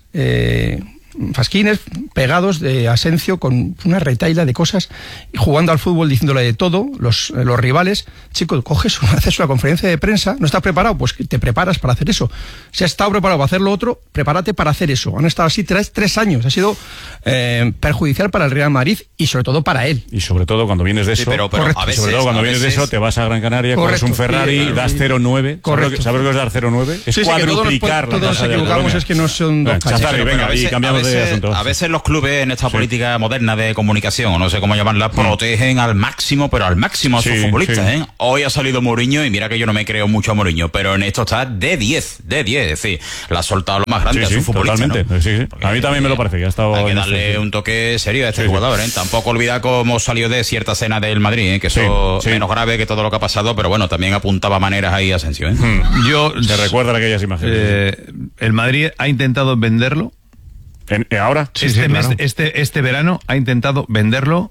fasquines pegados de Asencio con una retaila de cosas, y jugando al fútbol, diciéndole de todo, los rivales. Chico, haces una conferencia de prensa, ¿no estás preparado? Pues te preparas para hacer eso. Si has estado preparado para hacer lo otro, prepárate para hacer eso. Han estado así tres años. Ha sido perjudicial para el Real Madrid y sobre todo para él. Y sobre todo cuando vienes de eso, pero a veces, sobre todo cuando vienes de eso, te vas a Gran Canaria, coges un Ferrari, das 0,9. ¿Sabes lo que es dar 0,9? Es cuadruplicar. Todos nos equivocamos, es que no son dos Chazari, venga, y cambiamos de asunto. A veces los clubes en esta política moderna de comunicación, o no sé cómo llamarla, protegen al máximo, pero al máximo a sus futbolistas. Hoy ha salido Mourinho, y mira que yo no me creo mucho a Mourinho, pero en esto está de 10, es decir, la ha soltado lo más grande a sus futbolistas. Totalmente, ¿no? A mí también me lo parece, que ha estado... Hay que darle un toque serio a este jugador, Tampoco olvidar cómo salió de cierta cena del Madrid, que eso es menos grave que todo lo que ha pasado, pero bueno, también apuntaba maneras ahí a Asensio. Te recuerdan aquellas imágenes. El Madrid ha intentado venderlo. ¿Ahora? Este verano ha intentado venderlo,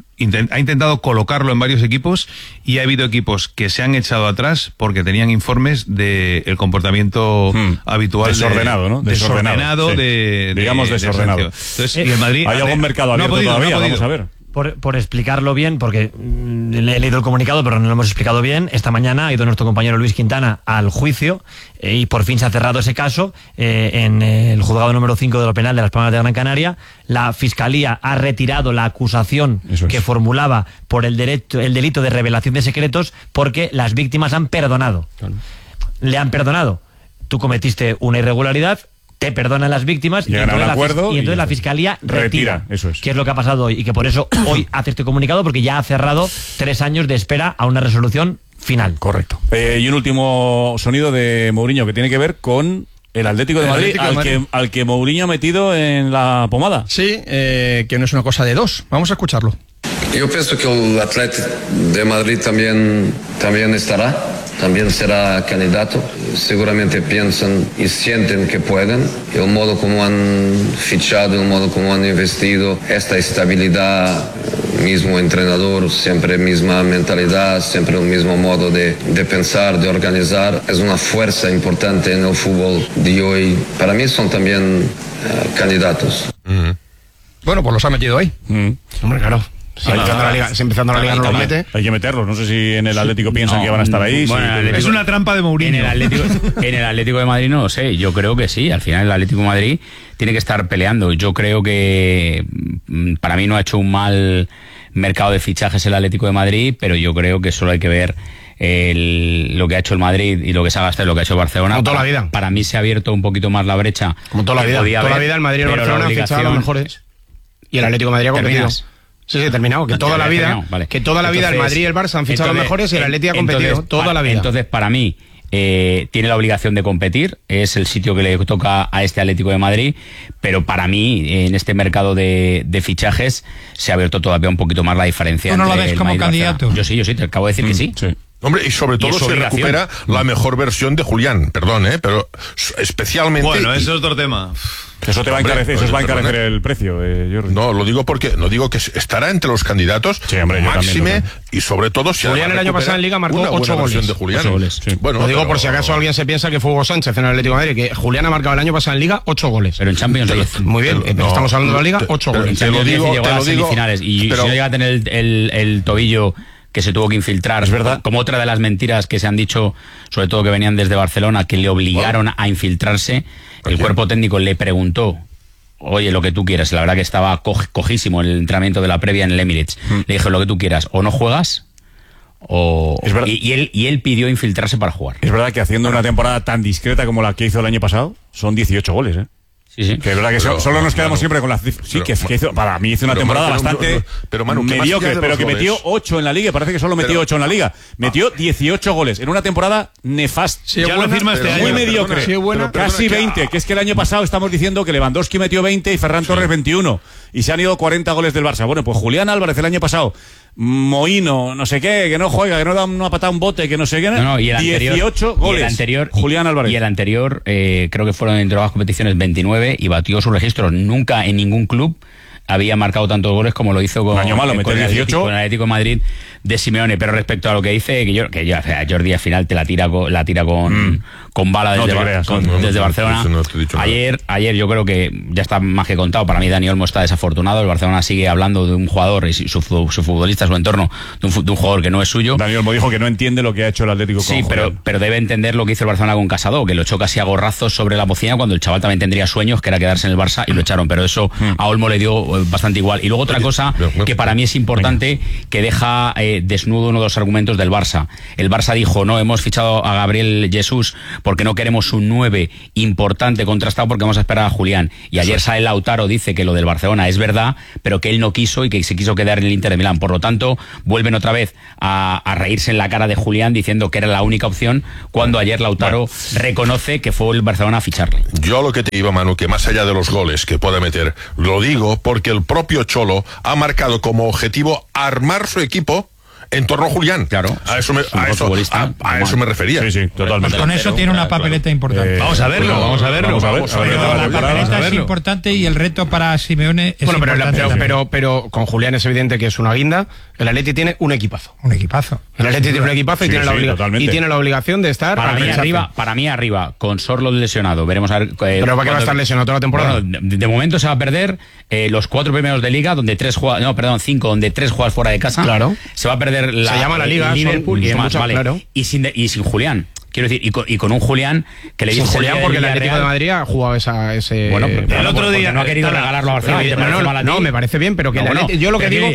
ha intentado colocarlo en varios equipos, y ha habido equipos que se han echado atrás porque tenían informes del comportamiento habitual. Desordenado, ¿no? Desordenado, digamos desordenado. Entonces, y el Madrid ¿hay algún mercado abierto todavía? Vamos a ver. Por explicarlo bien, porque he leído el comunicado, pero no lo hemos explicado bien. Esta mañana ha ido nuestro compañero Luis Quintana al juicio, y por fin se ha cerrado ese caso en el juzgado número 5 de lo penal de Las Palmas de Gran Canaria. La Fiscalía ha retirado la acusación que formulaba por el delito de revelación de secretos, porque las víctimas han perdonado. Le han perdonado. Tú cometiste una irregularidad, te perdonan las víctimas, y entonces la Fiscalía retira. Eso es. Que es lo que ha pasado hoy, y que por eso hoy hace este comunicado, porque ya ha cerrado 3 años de espera a una resolución final. Correcto. Y un último sonido de Mourinho, que tiene que ver con el Atlético de Madrid, al que Mourinho ha metido en la pomada. Sí, que no es una cosa de dos. Vamos a escucharlo. Yo pienso que el Atlético de Madrid también estará. También será candidato. Seguramente piensan y sienten que pueden. El modo como han fichado, el modo como han investido, esta estabilidad, mismo entrenador, siempre misma mentalidad, siempre el mismo modo de pensar, de organizar, es una fuerza importante en el fútbol de hoy. Para mí son también candidatos. Bueno, pues los ha metido ahí. Hombre, claro. Si empezando la liga no los mete. Hay que meterlos. No sé si en el Atlético piensan que van a estar ahí. Bueno, es una trampa de Mourinho. En el Atlético de Madrid no lo sé. Yo creo que sí. Al final el Atlético de Madrid tiene que estar peleando. Yo creo que para mí no ha hecho un mal mercado de fichajes el Atlético de Madrid, pero yo creo que solo hay que ver lo que ha hecho el Madrid y lo que se ha gastado y lo que ha hecho Barcelona. Como toda la vida. Para mí se ha abierto un poquito más la brecha. Como toda la vida. Toda la vida el Madrid y el Barcelona han fichado a los mejores. Y el Atlético de Madrid ha competido. Sí, terminado. Que toda la vida, el Madrid y el Barça han fichado los mejores, y el Atlético ha competido toda la vida. Entonces, para mí, tiene la obligación de competir, es el sitio que le toca a este Atlético de Madrid, pero para mí, en este mercado de fichajes, se ha abierto todavía un poquito más la diferencia. ¿Tú no lo ves como candidato? Yo sí, te acabo de decir que sí. Hombre, y sobre todo se recupera la mejor versión de Julián, perdón, pero especialmente... Bueno, eso es otro tema. Eso te va a encarecer, eso va a encarecer el precio, Jordi. No, lo digo porque no digo que estará entre los candidatos, máxime, y sobre todo si Julián el año pasado en Liga marcó 8 goles. De Julián. 8 goles. Sí. Bueno, lo digo por si acaso alguien se piensa que fue Hugo Sánchez en el Atlético de Madrid, que Julián ha marcado el año pasado en Liga 8 goles. Pero en Champions 10. Muy bien, estamos hablando de la Liga, 8 goles. En Champions 10 llegó a las semifinales, y si no llega a tener el tobillo que se tuvo que infiltrar, es verdad, como otra de las mentiras que se han dicho, sobre todo que venían desde Barcelona, que le obligaron a infiltrarse. El cuerpo técnico le preguntó: oye, lo que tú quieras. La verdad que estaba cojísimo el entrenamiento de la previa en el Emirates. Le dije: lo que tú quieras, o no juegas, o... Y él pidió infiltrarse para jugar. Es verdad que haciendo una temporada tan discreta como la que hizo el año pasado, son 18 goles, Sí. Que es verdad que solo nos quedamos siempre con las cifras. Sí, que hizo, para mí hizo una temporada bastante mediocre, pero que metió 8 en la Liga. Parece que solo metió 8 en la Liga. Metió 18 goles en una temporada nefasta. Sí, ya lo firma este año. Muy mediocre. Casi 20. Que es que el año pasado estamos diciendo que Lewandowski metió 20 y Ferran Torres 21. Y se han ido 40 goles del Barça. Bueno, pues Julián Álvarez el año pasado Mohino, no sé qué, que no juega, que no da una patada a un bote, que no sé qué. Y el 18 goles. Y el anterior, Julián Álvarez. Y el anterior, creo que fueron entre las competiciones 29 y batió su registro. Nunca en ningún club había marcado tantos goles como lo hizo con el Atlético de Madrid de Simeone. Pero respecto a lo que dice, Jordi al final te la tira con bala desde Barcelona. Ayer yo creo que ya está más que contado. Para mí Dani Olmo está desafortunado. El Barcelona sigue hablando de un jugador y su futbolista, su entorno, de un jugador que no es suyo. Dani Olmo dijo que no entiende lo que ha hecho el Atlético. Sí, pero debe entender lo que hizo el Barcelona con Casado, que lo echó casi a gorrazos sobre la bocina cuando el chaval también tendría sueños, que era quedarse en el Barça, y lo echaron. Pero eso a Olmo le dio bastante igual. Y luego otra cosa que para mí es importante, que deja desnudo uno de los argumentos del Barça. El Barça dijo: no, hemos fichado a Gabriel Jesús porque no queremos un 9 importante contrastado, porque vamos a esperar a Julián. Y ayer sale Lautaro, dice que lo del Barcelona es verdad, pero que él no quiso y que se quiso quedar en el Inter de Milán. Por lo tanto, vuelven otra vez a reírse en la cara de Julián, diciendo que era la única opción, cuando ayer Lautaro reconoce que fue el Barcelona a ficharle. Yo lo que te digo, Manu, que más allá de los goles que puede meter, lo digo porque el propio Cholo ha marcado como objetivo armar su equipo en torno a Julián. Claro. A eso me refería. Sí, totalmente. Con eso tiene una papeleta importante. Vamos a verlo. La papeleta es importante y el reto para Simeone es importante. Pero con Julián es evidente que es una guinda. El Atleti tiene un equipazo. Un equipazo. El Atleti tiene un equipazo y tiene la obligación de estar para mí arriba, con Sorlo lesionado. Veremos a ver. Pero ¿para qué va a estar lesionado toda la temporada? Bueno, de momento se va a perder los 4 primeros de Liga, donde 5, donde 3 juegas fuera de casa. Claro. Se va a perder se llama la Liga, Liverpool y demás, vale. Claro. Y sin Julián. Quiero decir, y con un Julián que le dice Julián, porque el Atlético de Madrid ha jugado ese. Bueno, el otro día no ha querido regalarlo a Barcelona. No, me parece bien, pero que yo lo que digo.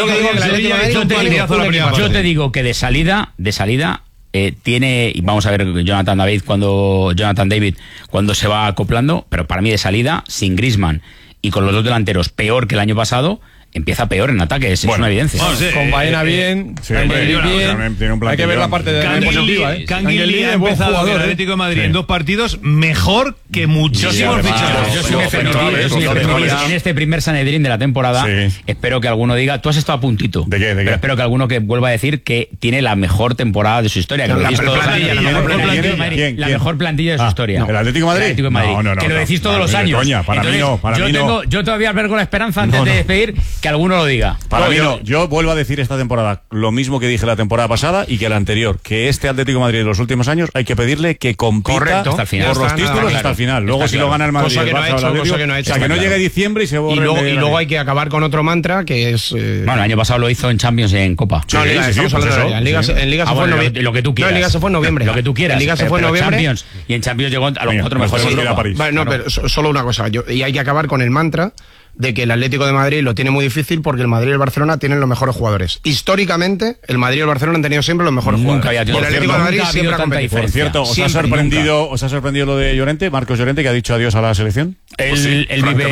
Yo te digo que de salida tiene, y vamos a ver Jonathan David cuando se va acoplando, pero para mí de salida, sin Griezmann y con los dos delanteros peor que el año pasado, empieza peor en ataque, es una evidencia. Con Baena bien, hay que ver la parte de positiva. Canguilí ha empezado en el Atlético de Madrid en 2 partidos mejor que muchísimos fichajes. En este primer Sanedrín de la temporada, espero que alguno diga, tú has estado a puntito, pero espero que alguno que vuelva a decir que tiene la mejor temporada de su historia, la mejor plantilla de su historia. ¿El Atlético de Madrid? No, que lo decís todos los años. Para mí no. Yo todavía albergo la esperanza antes de despedir que alguno lo diga. Para mí no. Yo vuelvo a decir esta temporada lo mismo que dije la temporada pasada y que la anterior, que este Atlético de Madrid de los últimos años hay que pedirle que compita hasta el final, por los títulos hasta el final. Luego si lo gana el Madrid, cosa que no ha hecho, que no llegue diciembre y se borre. Y luego hay que acabar con otro mantra que es bueno, el año pasado lo hizo en Champions y en Copa. En Liga se fue en noviembre. Lo que tú quieras. En Liga se fue en noviembre. Lo que tú quieras. En Liga se fue en noviembre. Y en Champions llegó a los 4 mejores. No, pero solo una cosa, y hay que acabar con el mantra de que el Atlético de Madrid lo tiene muy difícil porque el Madrid y el Barcelona tienen los mejores jugadores. Históricamente, el Madrid y el Barcelona han tenido siempre los mejores jugadores. Y el Atlético de Madrid siempre ha competido. Por cierto, ¿os ha sorprendido lo de Llorente, Marcos Llorente, que ha dicho adiós a la selección? Él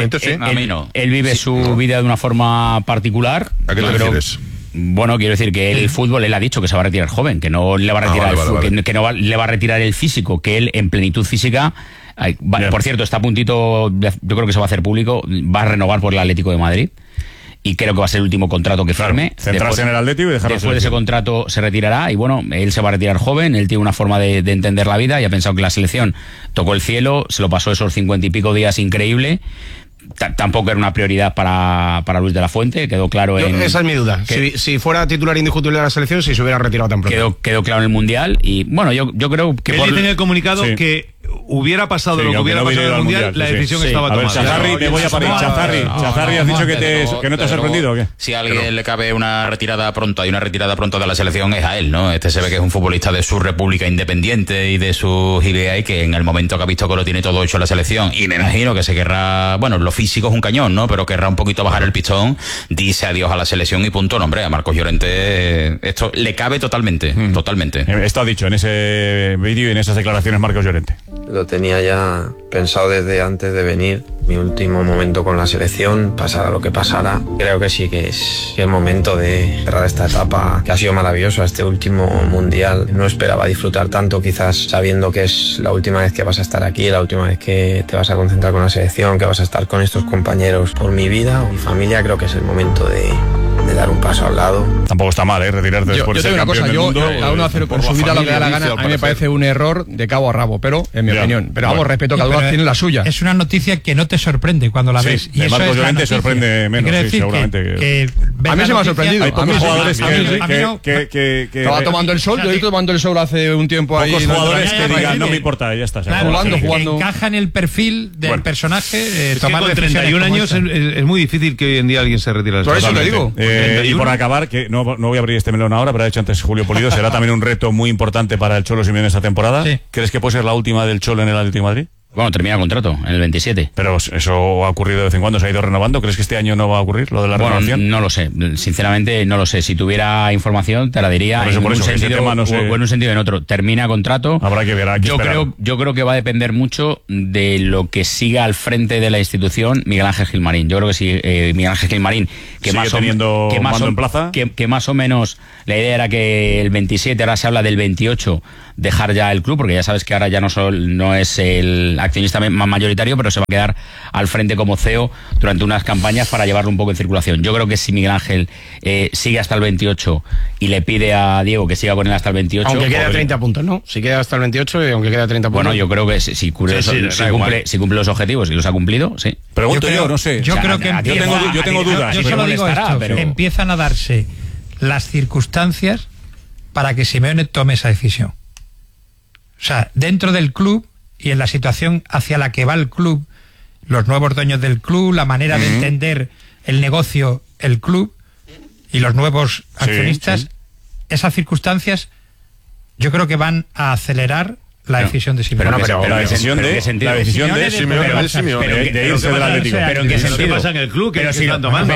vive su vida de una forma particular. ¿A qué te refieres? Bueno, quiero decir que el fútbol, él ha dicho que se va a retirar joven, que no le va a retirar le va a retirar el físico, que él en plenitud física. Por cierto, está a puntito, yo creo que se va a hacer público, va a renovar por el Atlético de Madrid y creo que va a ser el último contrato que firme. Centrarse en el Atlético y dejarlo. Después de ese contrato se retirará y bueno, él se va a retirar joven, él tiene una forma de entender la vida y ha pensado que la selección tocó el cielo, se lo pasó esos 50 y pico días increíble. Tampoco era una prioridad para Luis de la Fuente, quedó claro esa es mi duda. Si fuera titular indiscutible de la selección, si se hubiera retirado tan pronto. Quedó claro en el Mundial y bueno, yo creo que... Él tenía el comunicado que hubiera pasado lo que hubiera pasado en el Mundial, la decisión estaba tomada. Chazarri, me voy a parir. Chazarri, ¿has dicho que no te ha sorprendido o qué? Si a alguien le cabe una retirada pronta de la selección es a él, ¿no? Este se ve que es un futbolista de su república independiente y de sus ideas y que en el momento que ha visto que lo tiene todo hecho en la selección y me imagino que se querrá, bueno, lo físico es un cañón, ¿no? Pero querrá un poquito bajar el pistón, dice adiós a la selección y punto, no, hombre, a Marcos Llorente esto le cabe totalmente. Esto ha dicho en ese vídeo y en esas declaraciones Marcos Llorente. Lo tenía ya pensado desde antes de venir. Mi último momento con la selección, pasara lo que pasara. Creo que sí que es el momento de cerrar esta etapa que ha sido maravillosa, este último mundial. No esperaba disfrutar tanto, quizás sabiendo que es la última vez que vas a estar aquí, la última vez que te vas a concentrar con la selección, que vas a estar con estos compañeros por mi vida o mi familia. Creo que es el momento de de dar un paso al lado. Tampoco está mal, retirarte después de ser campeón del mundo. Cada uno hace por su vida lo que da la gana. A mí me parece un error de cabo a rabo, pero en mi opinión. Pero vamos, respeto, cada uno tiene la suya. Es una noticia que no te sorprende cuando la ves. Y eso obviamente sorprende menos, seguramente. A mí se me ha sorprendido. Hay pocos jugadores que estaba tomando el sol, yo he ido tomando el sol hace un tiempo ahí. Pocos jugadores que digan, no me importa, ya está. Jugando. Encaja en el perfil del personaje. Tomar con 31 años es muy difícil que hoy en día alguien se retire del Por eso te digo. Y por acabar, que no voy a abrir este melón ahora, pero ha dicho antes Julio Pulido, será también un reto muy importante para el Cholo Simeone esta temporada. Sí. ¿Crees que puede ser la última del Cholo en el Atlético de Madrid? Bueno, termina contrato en el 27. Pero eso ha ocurrido de vez en cuando, se ha ido renovando. ¿Crees que este año no va a ocurrir lo de la renovación? No lo sé, sinceramente no lo sé. Si tuviera información te la diría en un sentido o en un sentido en otro. Termina contrato. Habrá que ver, yo creo que va a depender mucho de lo que siga al frente de la institución Miguel Ángel Gilmarín. Yo creo que si Miguel Ángel Gilmarín, que más o menos la idea era que el 27, ahora se habla del 28, dejar ya el club, porque ya sabes que ahora ya no es el accionista más mayoritario, pero se va a quedar al frente como CEO durante unas campañas para llevarlo un poco en circulación. Yo creo que si Miguel Ángel sigue hasta el 28 y le pide a Diego que siga con él hasta el 28... Aunque quede a 30 puntos, ¿no? Si queda hasta el 28 y aunque quede a 30 puntos... Bueno, yo creo que si cumple los objetivos y los ha cumplido, sí. Pregunto yo no sé. Yo creo que yo tengo dudas. Yo solo digo esto, pero empiezan a darse las circunstancias para que Simeone tome esa decisión. O sea, dentro del club y en la situación hacia la que va el club, los nuevos dueños del club, la manera de entender el negocio, el club y los nuevos accionistas, esas circunstancias yo creo que van a acelerar la decisión de Simeone. Pero la decisión de Simeone de irse del Atlético. ¿Pero en qué sentido? ¿Qué pasa en el club? Pero si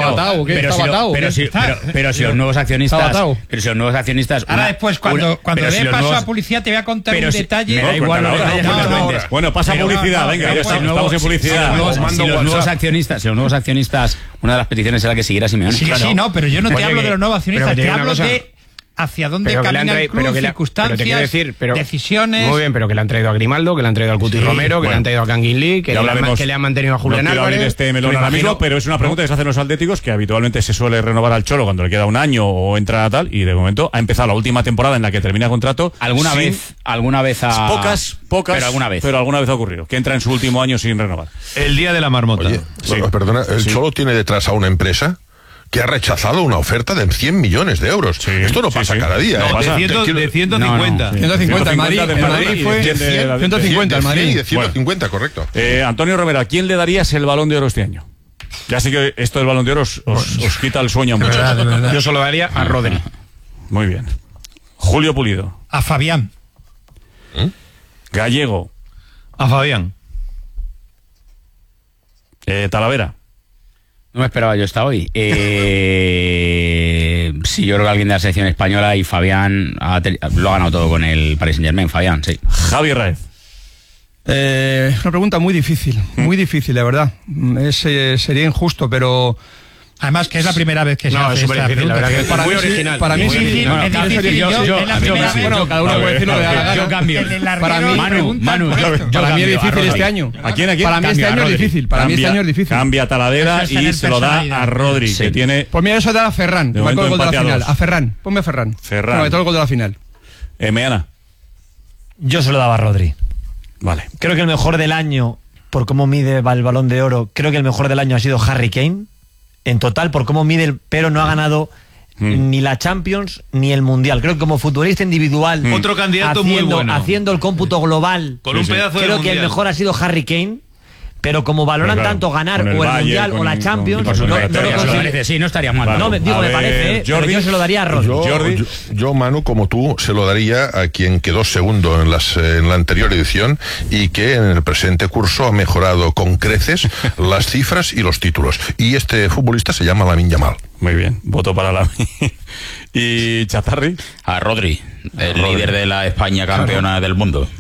los nuevos accionistas... Ahora después, cuando dé paso a publicidad, te voy a contar un detalle. Me da igual lo que hayas. Bueno, pasa publicidad, venga, ya estamos en publicidad. Si los nuevos accionistas, una de las peticiones era que siguiera Simeone. Sí, no, pero yo no te hablo de los nuevos accionistas, te hablo de... hacia dónde camina el club, circunstancias, decisiones... Muy bien, pero que le han traído a Grimaldo, que le han traído al Cuti Romero, que le han traído a Kangin Lee, que le han mantenido a Julián Álvarez. Este melón ahora mismo, pero es una pregunta que se hacen los atléticos, que habitualmente se suele renovar al Cholo cuando le queda un año o entra a tal, y de momento ha empezado la última temporada en la que termina contrato. Alguna vez pocas, pero alguna vez ha ocurrido, que entra en su último año sin renovar. El día de la marmota. Oye, perdona, ¿el Cholo tiene detrás a una empresa que ha rechazado una oferta de 100 millones de euros? Esto no pasa cada día. No, pasa. De 150. 150 en Madrid fue 150 en Madrid. De 150, correcto. Antonio Romero, ¿a quién le darías el Balón de Oro este año? Ya sé que esto del Balón de Oro os quita el sueño mucho. Yo solo daría a Rodri. Muy bien. Julio Pulido. A Fabián. Gallego. A Fabián. Talavera. No me esperaba yo esta hoy. Sí, yo creo que alguien de la selección española, y Fabián lo ha ganado todo con el Paris Saint-Germain. Fabián, sí. Javier Raez. Una pregunta muy difícil, de verdad. Sería injusto, pero... Además que es la primera vez que se hace esta pregunta. La verdad que es muy original. Para mí es difícil. Cada uno puede decir lo que da la gana. Yo cambio. Para mí, Manu, para mí es difícil este año. ¿A quién? Para mí este año es difícil. Para mí este año es difícil. Cambia Talavera y se lo da a Rodri, que tiene... Pues mira, eso da a Ferran. Marcó el gol de la final. A Ferran. Ponme a Ferran. No, todo el gol de la final. Meana. Yo se lo daba a Rodri. Vale. Creo que el mejor del año, por cómo mide el Balón de Oro, creo que el mejor del año ha sido Harry Kane. En total, por cómo mide, pero no ha ganado ni la Champions ni el Mundial. Creo que como futbolista individual, otro candidato muy bueno, haciendo el cómputo global, con un pedazo creo que el mejor ha sido Harry Kane. Pero como valoran tanto ganar o el Mundial o la Champions, no estaría mal. No, me parece, pero yo se lo daría a Rodri. Yo, Manu, como tú, se lo daría a quien quedó segundo en la anterior edición y que en el presente curso ha mejorado con creces las cifras y los títulos. Y este futbolista se llama Lamine Yamal. Muy bien, voto para Lamine. ¿Y Chatarri? A Rodri, el líder de la España campeona del mundo.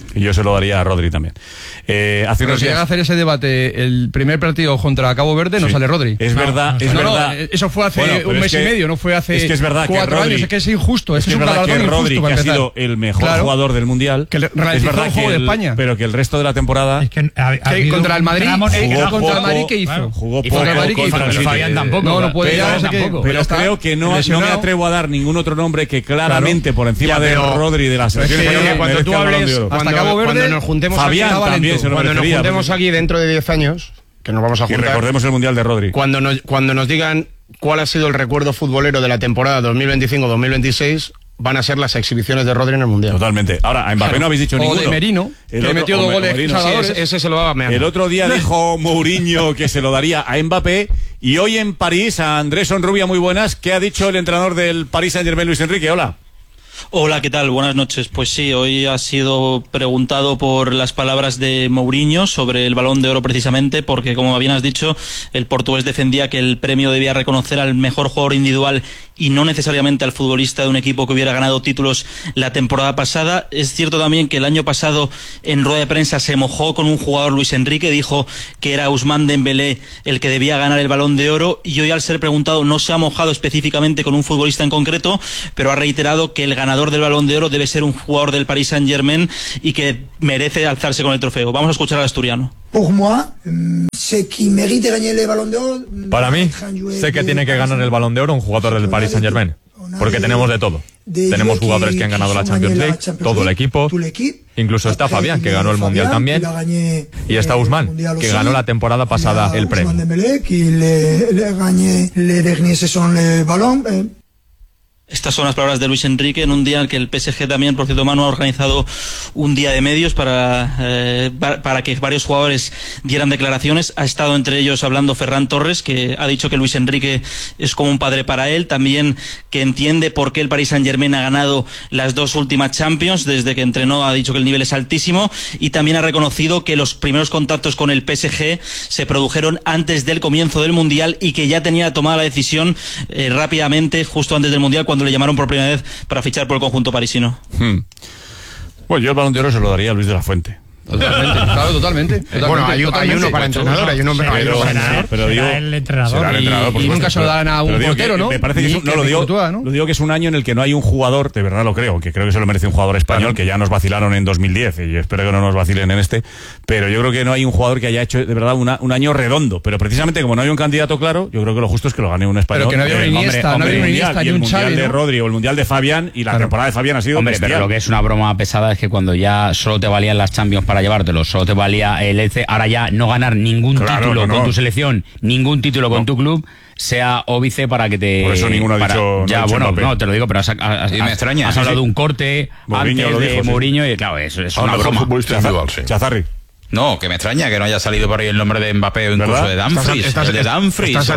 Y yo se lo daría a Rodri también. Hace Pero si llega a hacer ese debate el primer partido contra Cabo Verde, no sale Rodri. Es verdad, es verdad. Eso fue hace un mes y medio, no fue hace es que es verdad 4 Rodri, años. Es que es injusto. Es un verdad galardón que Rodri, injusto, que ha sido el mejor jugador del Mundial, que es verdad el juego de España. Pero que el resto de la temporada... Es que contra el Madrid, contra el Madrid, ¿qué hizo? Jugó poco. Contra el Madrid, ¿qué hizo? Fabián tampoco. No puede llegar tampoco. Pero creo que no me atrevo a dar ningún otro nombre que claramente por encima de Rodri de la selección española. Cuando tú hables, hasta Cabo Verde, cuando nos juntemos Fabián también se lo cuando nos juntemos aquí dentro de 10 años, que nos vamos a juntar. Y recordemos el Mundial de Rodri. Cuando nos digan cuál ha sido el recuerdo futbolero de la temporada 2025-2026, van a ser las exhibiciones de Rodri en el Mundial. Totalmente. Ahora, a Mbappé no habéis dicho ninguno. O de Merino, que metió 2 goles. Sí, ese se lo daba a Meana. El otro día dijo Mourinho que se lo daría a Mbappé, y hoy en París, a Andrés Onrubia, muy buenas, ¿qué ha dicho el entrenador del Paris Saint-Germain, Luis Enrique? Hola. Hola, ¿qué tal? Buenas noches. Pues sí, hoy ha sido preguntado por las palabras de Mourinho sobre el Balón de Oro precisamente, porque como bien has dicho, el portugués defendía que el premio debía reconocer al mejor jugador individual y no necesariamente al futbolista de un equipo que hubiera ganado títulos la temporada pasada. Es cierto también que el año pasado en rueda de prensa se mojó con un jugador, Luis Enrique, dijo que era Ousmane Dembélé el que debía ganar el Balón de Oro, y hoy al ser preguntado no se ha mojado específicamente con un futbolista en concreto, pero ha reiterado que el ganador del Balón de Oro debe ser un jugador del Paris Saint-Germain y que merece alzarse con el trofeo. Vamos a escuchar al asturiano. Para mí, sé que tiene que ganar el Balón de Oro un jugador del Paris Saint-Germain, porque tenemos de todo. Tenemos jugadores que han ganado la Champions League, todo el equipo, incluso está Fabián, que ganó el Mundial también, y está Ousmane, que ganó la temporada pasada el premio. Estas son las palabras de Luis Enrique en un día en que el PSG también, por cierto, Manu, ha organizado un día de medios para que varios jugadores dieran declaraciones. Ha estado entre ellos hablando Ferran Torres, que ha dicho que Luis Enrique es como un padre para él, también que entiende por qué el Paris Saint-Germain ha ganado las 2 últimas Champions, desde que entrenó ha dicho que el nivel es altísimo, y también ha reconocido que los primeros contactos con el PSG se produjeron antes del comienzo del Mundial y que ya tenía tomada la decisión rápidamente, justo antes del Mundial, cuando le llamaron por primera vez para fichar por el conjunto parisino. Bueno, yo el Balón de Oro se lo daría a Luis de la Fuente. Totalmente, claro, totalmente. Bueno, hay uno para entrenador, hay uno para entrenador. Pero digo, el entrenador. Y nunca se lo dan a un portero, ¿no? Me parece que lo digo que es un año en el que no hay un jugador, de verdad lo creo, que creo que se lo merece un jugador español, que ya nos vacilaron en 2010 y espero que no nos vacilen en este, pero yo creo que no hay un jugador que haya hecho de verdad un año redondo, pero precisamente como no hay un candidato claro, yo creo que lo justo es que lo gane un español. Pero que no había un Iniesta, no había un Iniesta ni un Xavi, el Mundial de Rodri o el Mundial de Fabián, y la temporada de Fabián ha sido bestial. Pero lo que es una broma pesada es que cuando ya solo te valían las Champions para llevártelo, solo te valía el EC, ahora ya no ganar ningún título con tu selección, ningún título con tu club, sea óbice para que te... Por eso ninguno ha dicho... Ya, bueno, no, te lo digo, pero has hablado de un corte Mourinho antes de Mourinho, y claro, eso es una broma. Chazarri. No, que me extraña que no haya salido por ahí el nombre de Mbappé o incluso de Dumfries. Estás a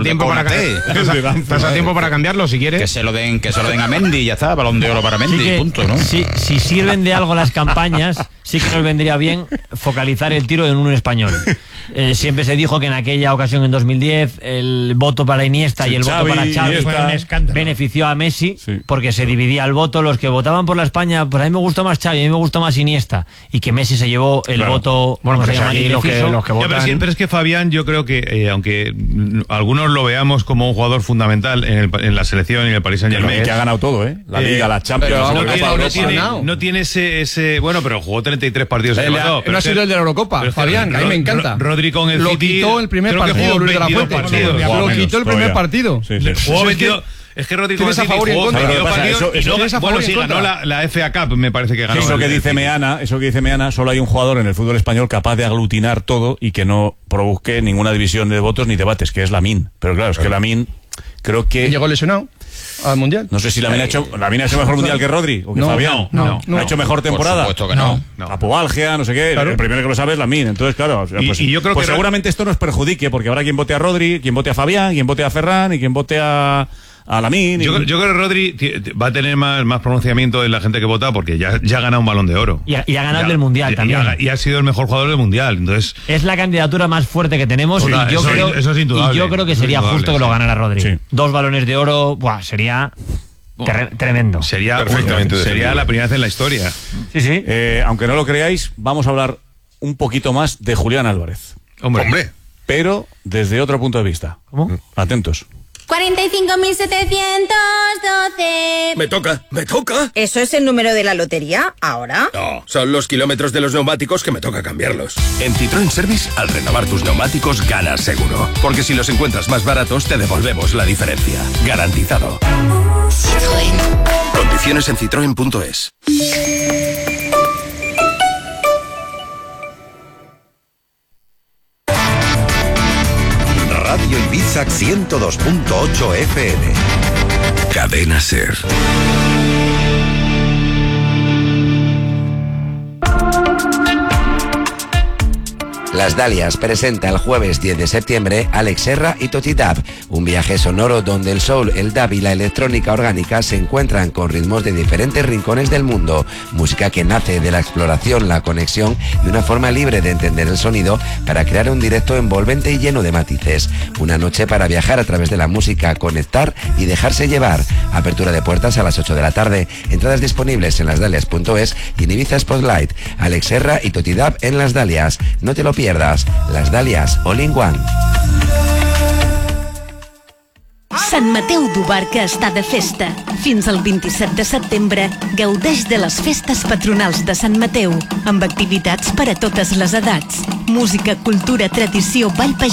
tiempo para cambiarlo si quieres. Que se lo den a Mendy y ya está, Balón de Oro para Mendy, punto, ¿no? Si sirven de algo las campañas, sí que nos vendría bien focalizar el tiro en un español. Siempre se dijo que en aquella ocasión, en 2010, el voto para Iniesta y el voto para Xavi benefició a Messi, porque se dividía el voto. Los que votaban por la España, pues a mí me gustó más Xavi, a mí me gustó más Iniesta, y que Messi se llevó el voto. Bueno, pues aquí los que votan... pero es que Fabián, yo creo que aunque algunos lo veamos como un jugador fundamental en la selección y en el Paris Saint-Germain, que ha ganado todo, la Liga, la Champions, no tiene ese bueno, pero jugó 33 partidos en Europa. No ha sido el de la Eurocopa, Fabián, a mí me encanta. Rodri con el lo City quitó el primer partido, Luis de la Fuente. Lo quitó el primer partido. Jugó 22. Es que Rodri con el City jugó ganó la FA Cup, me parece que ganó. Eso que dice Meana, solo hay un jugador en el fútbol español capaz de aglutinar todo y que no provoque ninguna división de votos ni debates, que es Lamine. Pero claro, es que Lamine creo que... ¿Llegó lesionado al Mundial? No sé si Lamine ha hecho mejor Mundial que Rodri o que Fabián. No. ¿Ha hecho mejor temporada? Por supuesto que no. Apoalgia, no sé qué. Claro. El primero que lo sabe es Lamine. Entonces, claro, y yo creo que seguramente esto nos perjudique, porque habrá quien vote a Rodri, quien vote a Fabián, quien vote a Ferran y quien vote a Lamine. Yo creo que Rodri va a tener más pronunciamiento en la gente que vota, porque ya ha ganado un Balón de Oro. Y ha ganado el Mundial también. Y ha sido el mejor jugador del Mundial. Entonces, es la candidatura más fuerte que tenemos. Eso es indudable. Y yo creo que sería justo que lo ganara Rodri. Sí. 2 Balones de Oro, sería... Tremendo. Sería la primera vez en la historia. Sí. Aunque no lo creáis, vamos a hablar un poquito más de Julián Álvarez. Hombre. Pero desde otro punto de vista. ¿Cómo? Atentos. 45.712. Me toca. ¿Eso es el número de la lotería ahora? No, son los kilómetros de los neumáticos que me toca cambiarlos. En Citroën Service, al renovar tus neumáticos, ganas seguro. Porque si los encuentras más baratos, te devolvemos la diferencia. Garantizado. Citroën. Condiciones en citroen.es. Radio Ibiza 102.8 FM. Cadena SER. Las Dalias presenta el jueves 10 de septiembre Alex Serra y Toti Dab, un viaje sonoro donde el soul, el dub y la electrónica orgánica se encuentran con ritmos de diferentes rincones del mundo, música que nace de la exploración, la conexión y una forma libre de entender el sonido para crear un directo envolvente y lleno de matices. Una noche para viajar a través de la música, conectar y dejarse llevar. Apertura de puertas a las 8 de la tarde, entradas disponibles en lasdalias.es y en Ibiza Spotlight. Alex Serra y Toti Dab en Las Dalias. No te lo pierdas. Las Dalias All in One. Sant Mateu d'Ubarca està de festa. Fins al 27 de setembre gaudeix de les festes patronals de Sant Mateu, amb activitats per a totes les edats. Música, cultura, tradició, ball,